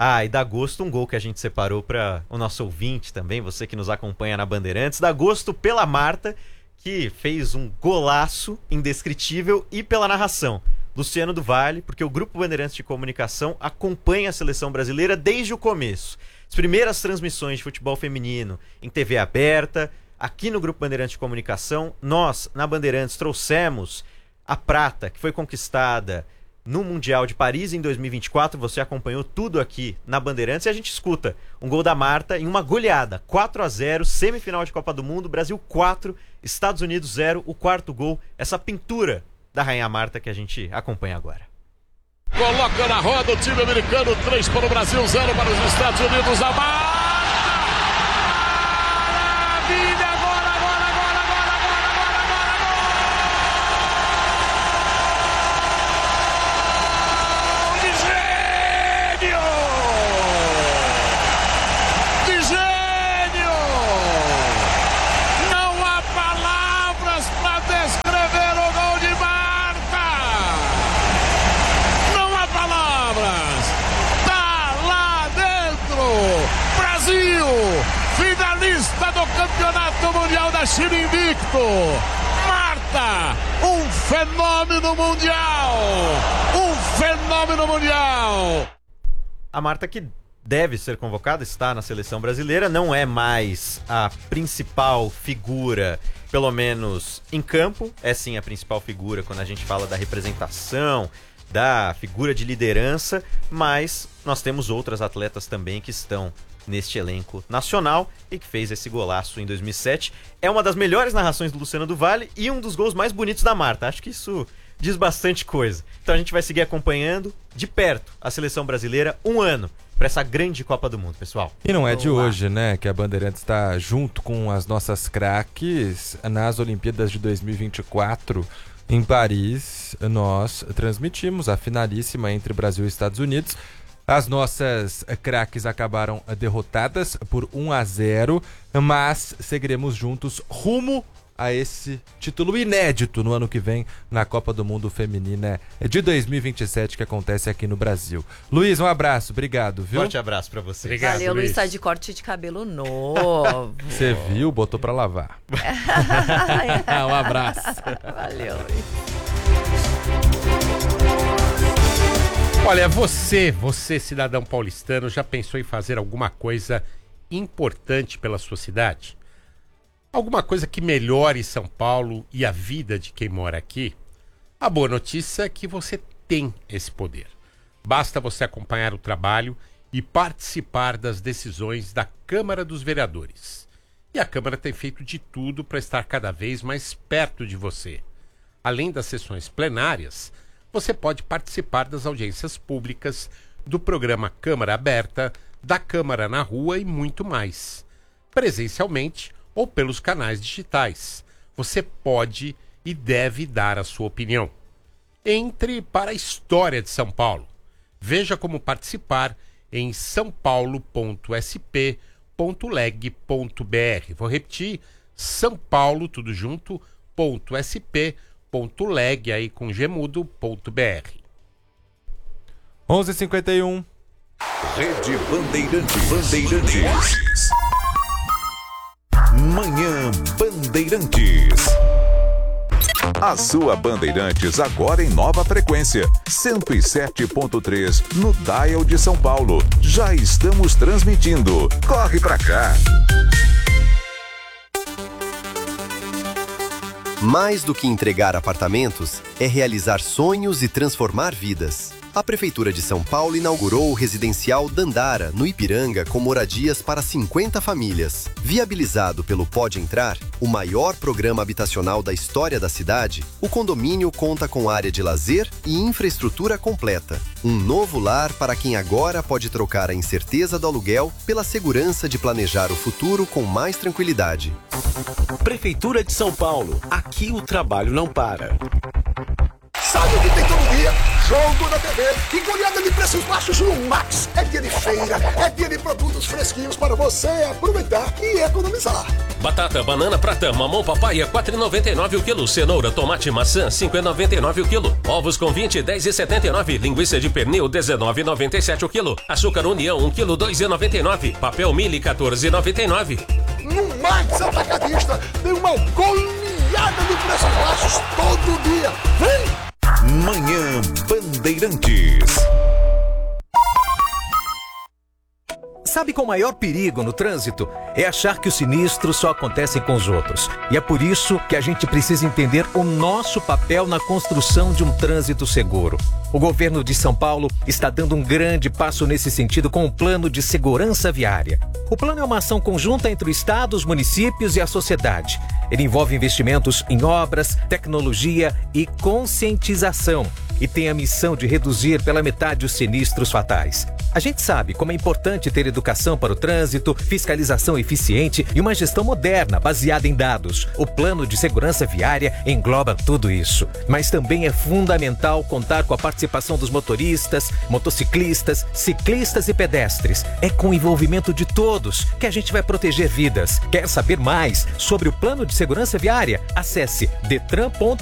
Ah, e dá gosto um gol que a gente separou para o nosso ouvinte também, você que nos acompanha na Bandeirantes. Dá gosto pela Marta, que fez um golaço indescritível, e pela narração. Luciano do Vale, porque o Grupo Bandeirantes de Comunicação acompanha a seleção brasileira desde o começo. As primeiras transmissões de futebol feminino em T V aberta, aqui no Grupo Bandeirantes de Comunicação, nós, na Bandeirantes, trouxemos a prata, que foi conquistada no Mundial de Paris em dois mil e vinte e quatro, você acompanhou tudo aqui na Bandeirantes, e a gente escuta um gol da Marta em uma goleada, quatro a zero, semifinal de Copa do Mundo, Brasil quatro, Estados Unidos zero, o quarto gol, essa pintura da Rainha Marta que a gente acompanha agora. Coloca na roda o time americano, três para o Brasil, zero para os Estados Unidos, a Marta! Maravilha! Finalista do Campeonato Mundial da China invicto. Marta, um fenômeno mundial. Um fenômeno mundial. A Marta, que deve ser convocada, está na seleção brasileira, não é mais a principal figura, pelo menos em campo. É sim a principal figura quando a gente fala da representação, da figura de liderança, mas nós temos outras atletas também que estão neste elenco nacional e que fez esse golaço em dois mil e sete. É uma das melhores narrações do Luciano do Vale e um dos gols mais bonitos da Marta. Acho que isso diz bastante coisa. Então a gente vai seguir acompanhando de perto a seleção brasileira, um ano para essa grande Copa do Mundo, pessoal. E não é de hoje, né, que a Bandeirantes está junto com as nossas craques nas Olimpíadas de dois mil e vinte e quatro. Em Paris, nós transmitimos a finalíssima entre Brasil e Estados Unidos. As nossas craques acabaram derrotadas por um a zero, mas seguiremos juntos rumo a esse título inédito no ano que vem na Copa do Mundo Feminina de dois mil e vinte e sete, que acontece aqui no Brasil. Luiz, um abraço, obrigado, viu? Forte abraço pra você. Obrigado, Valeu, Luiz, tá de corte de cabelo novo. Você viu, botou pra lavar. Um abraço. Valeu, Luiz. Olha, você, você cidadão paulistano, já pensou em fazer alguma coisa importante pela sua cidade? Alguma coisa que melhore São Paulo e a vida de quem mora aqui? A boa notícia é que você tem esse poder. Basta você acompanhar o trabalho e participar das decisões da Câmara dos Vereadores. E a Câmara tem feito de tudo para estar cada vez mais perto de você. Além das sessões plenárias, você pode participar das audiências públicas, do programa Câmara Aberta, da Câmara na Rua e muito mais. Presencialmente ou pelos canais digitais. Você pode e deve dar a sua opinião. Entre para a história de São Paulo. Veja como participar em são paulo ponto s p ponto leg ponto b r. Vou repetir, São Paulo, tudo junto, ponto sp ponto leg aí com gemudo ponto br. onze e cinquenta e um. Rede Bandeirantes. Bandeirantes. Manhã Bandeirantes. A sua Bandeirantes agora em nova frequência, cento e sete ponto três no dial de São Paulo. Já estamos transmitindo. Corre pra cá. Mais do que entregar apartamentos, é realizar sonhos e transformar vidas. A Prefeitura de São Paulo inaugurou o residencial Dandara, no Ipiranga, com moradias para cinquenta famílias. Viabilizado pelo Pode Entrar, o maior programa habitacional da história da cidade, o condomínio conta com área de lazer e infraestrutura completa. Um novo lar para quem agora pode trocar a incerteza do aluguel pela segurança de planejar o futuro com mais tranquilidade. Prefeitura de São Paulo. Aqui o trabalho não para. sabe o que tem todo dia? Jogo da T V e goleada de preços baixos no Max. É dia de feira, é dia de produtos fresquinhos para você aproveitar e economizar. Batata, banana prata, mamão papaya, quatro reais e noventa e nove o quilo. Cenoura, tomate e maçã, cinco reais e noventa e nove o quilo. Ovos com vinte, dez reais e setenta e nove. Linguiça de pernil, dezenove reais e noventa e sete o quilo. Açúcar União, um quilo, dois reais e noventa e nove. Papel Mili, quatorze reais e noventa e nove. No Max Atacadista tem uma goleada de preços baixos todo dia. Vem! Manhã Bandeirantes. Sabe qual o maior perigo no trânsito? É achar que os sinistros só acontecem com os outros. E é por isso que a gente precisa entender o nosso papel na construção de um trânsito seguro. O governo de São Paulo está dando um grande passo nesse sentido com o Plano de Segurança Viária. O plano é uma ação conjunta entre o Estado, os municípios e a sociedade. Ele envolve investimentos em obras, tecnologia e conscientização. E tem a missão de reduzir pela metade os sinistros fatais. A gente sabe como é importante ter educação para o trânsito, fiscalização eficiente e uma gestão moderna baseada em dados. O Plano de Segurança Viária engloba tudo isso. Mas também é fundamental contar com a participação dos motoristas, motociclistas, ciclistas e pedestres. É com o envolvimento de todos que a gente vai proteger vidas. Quer saber mais sobre o Plano de Segurança Viária? Acesse detran ponto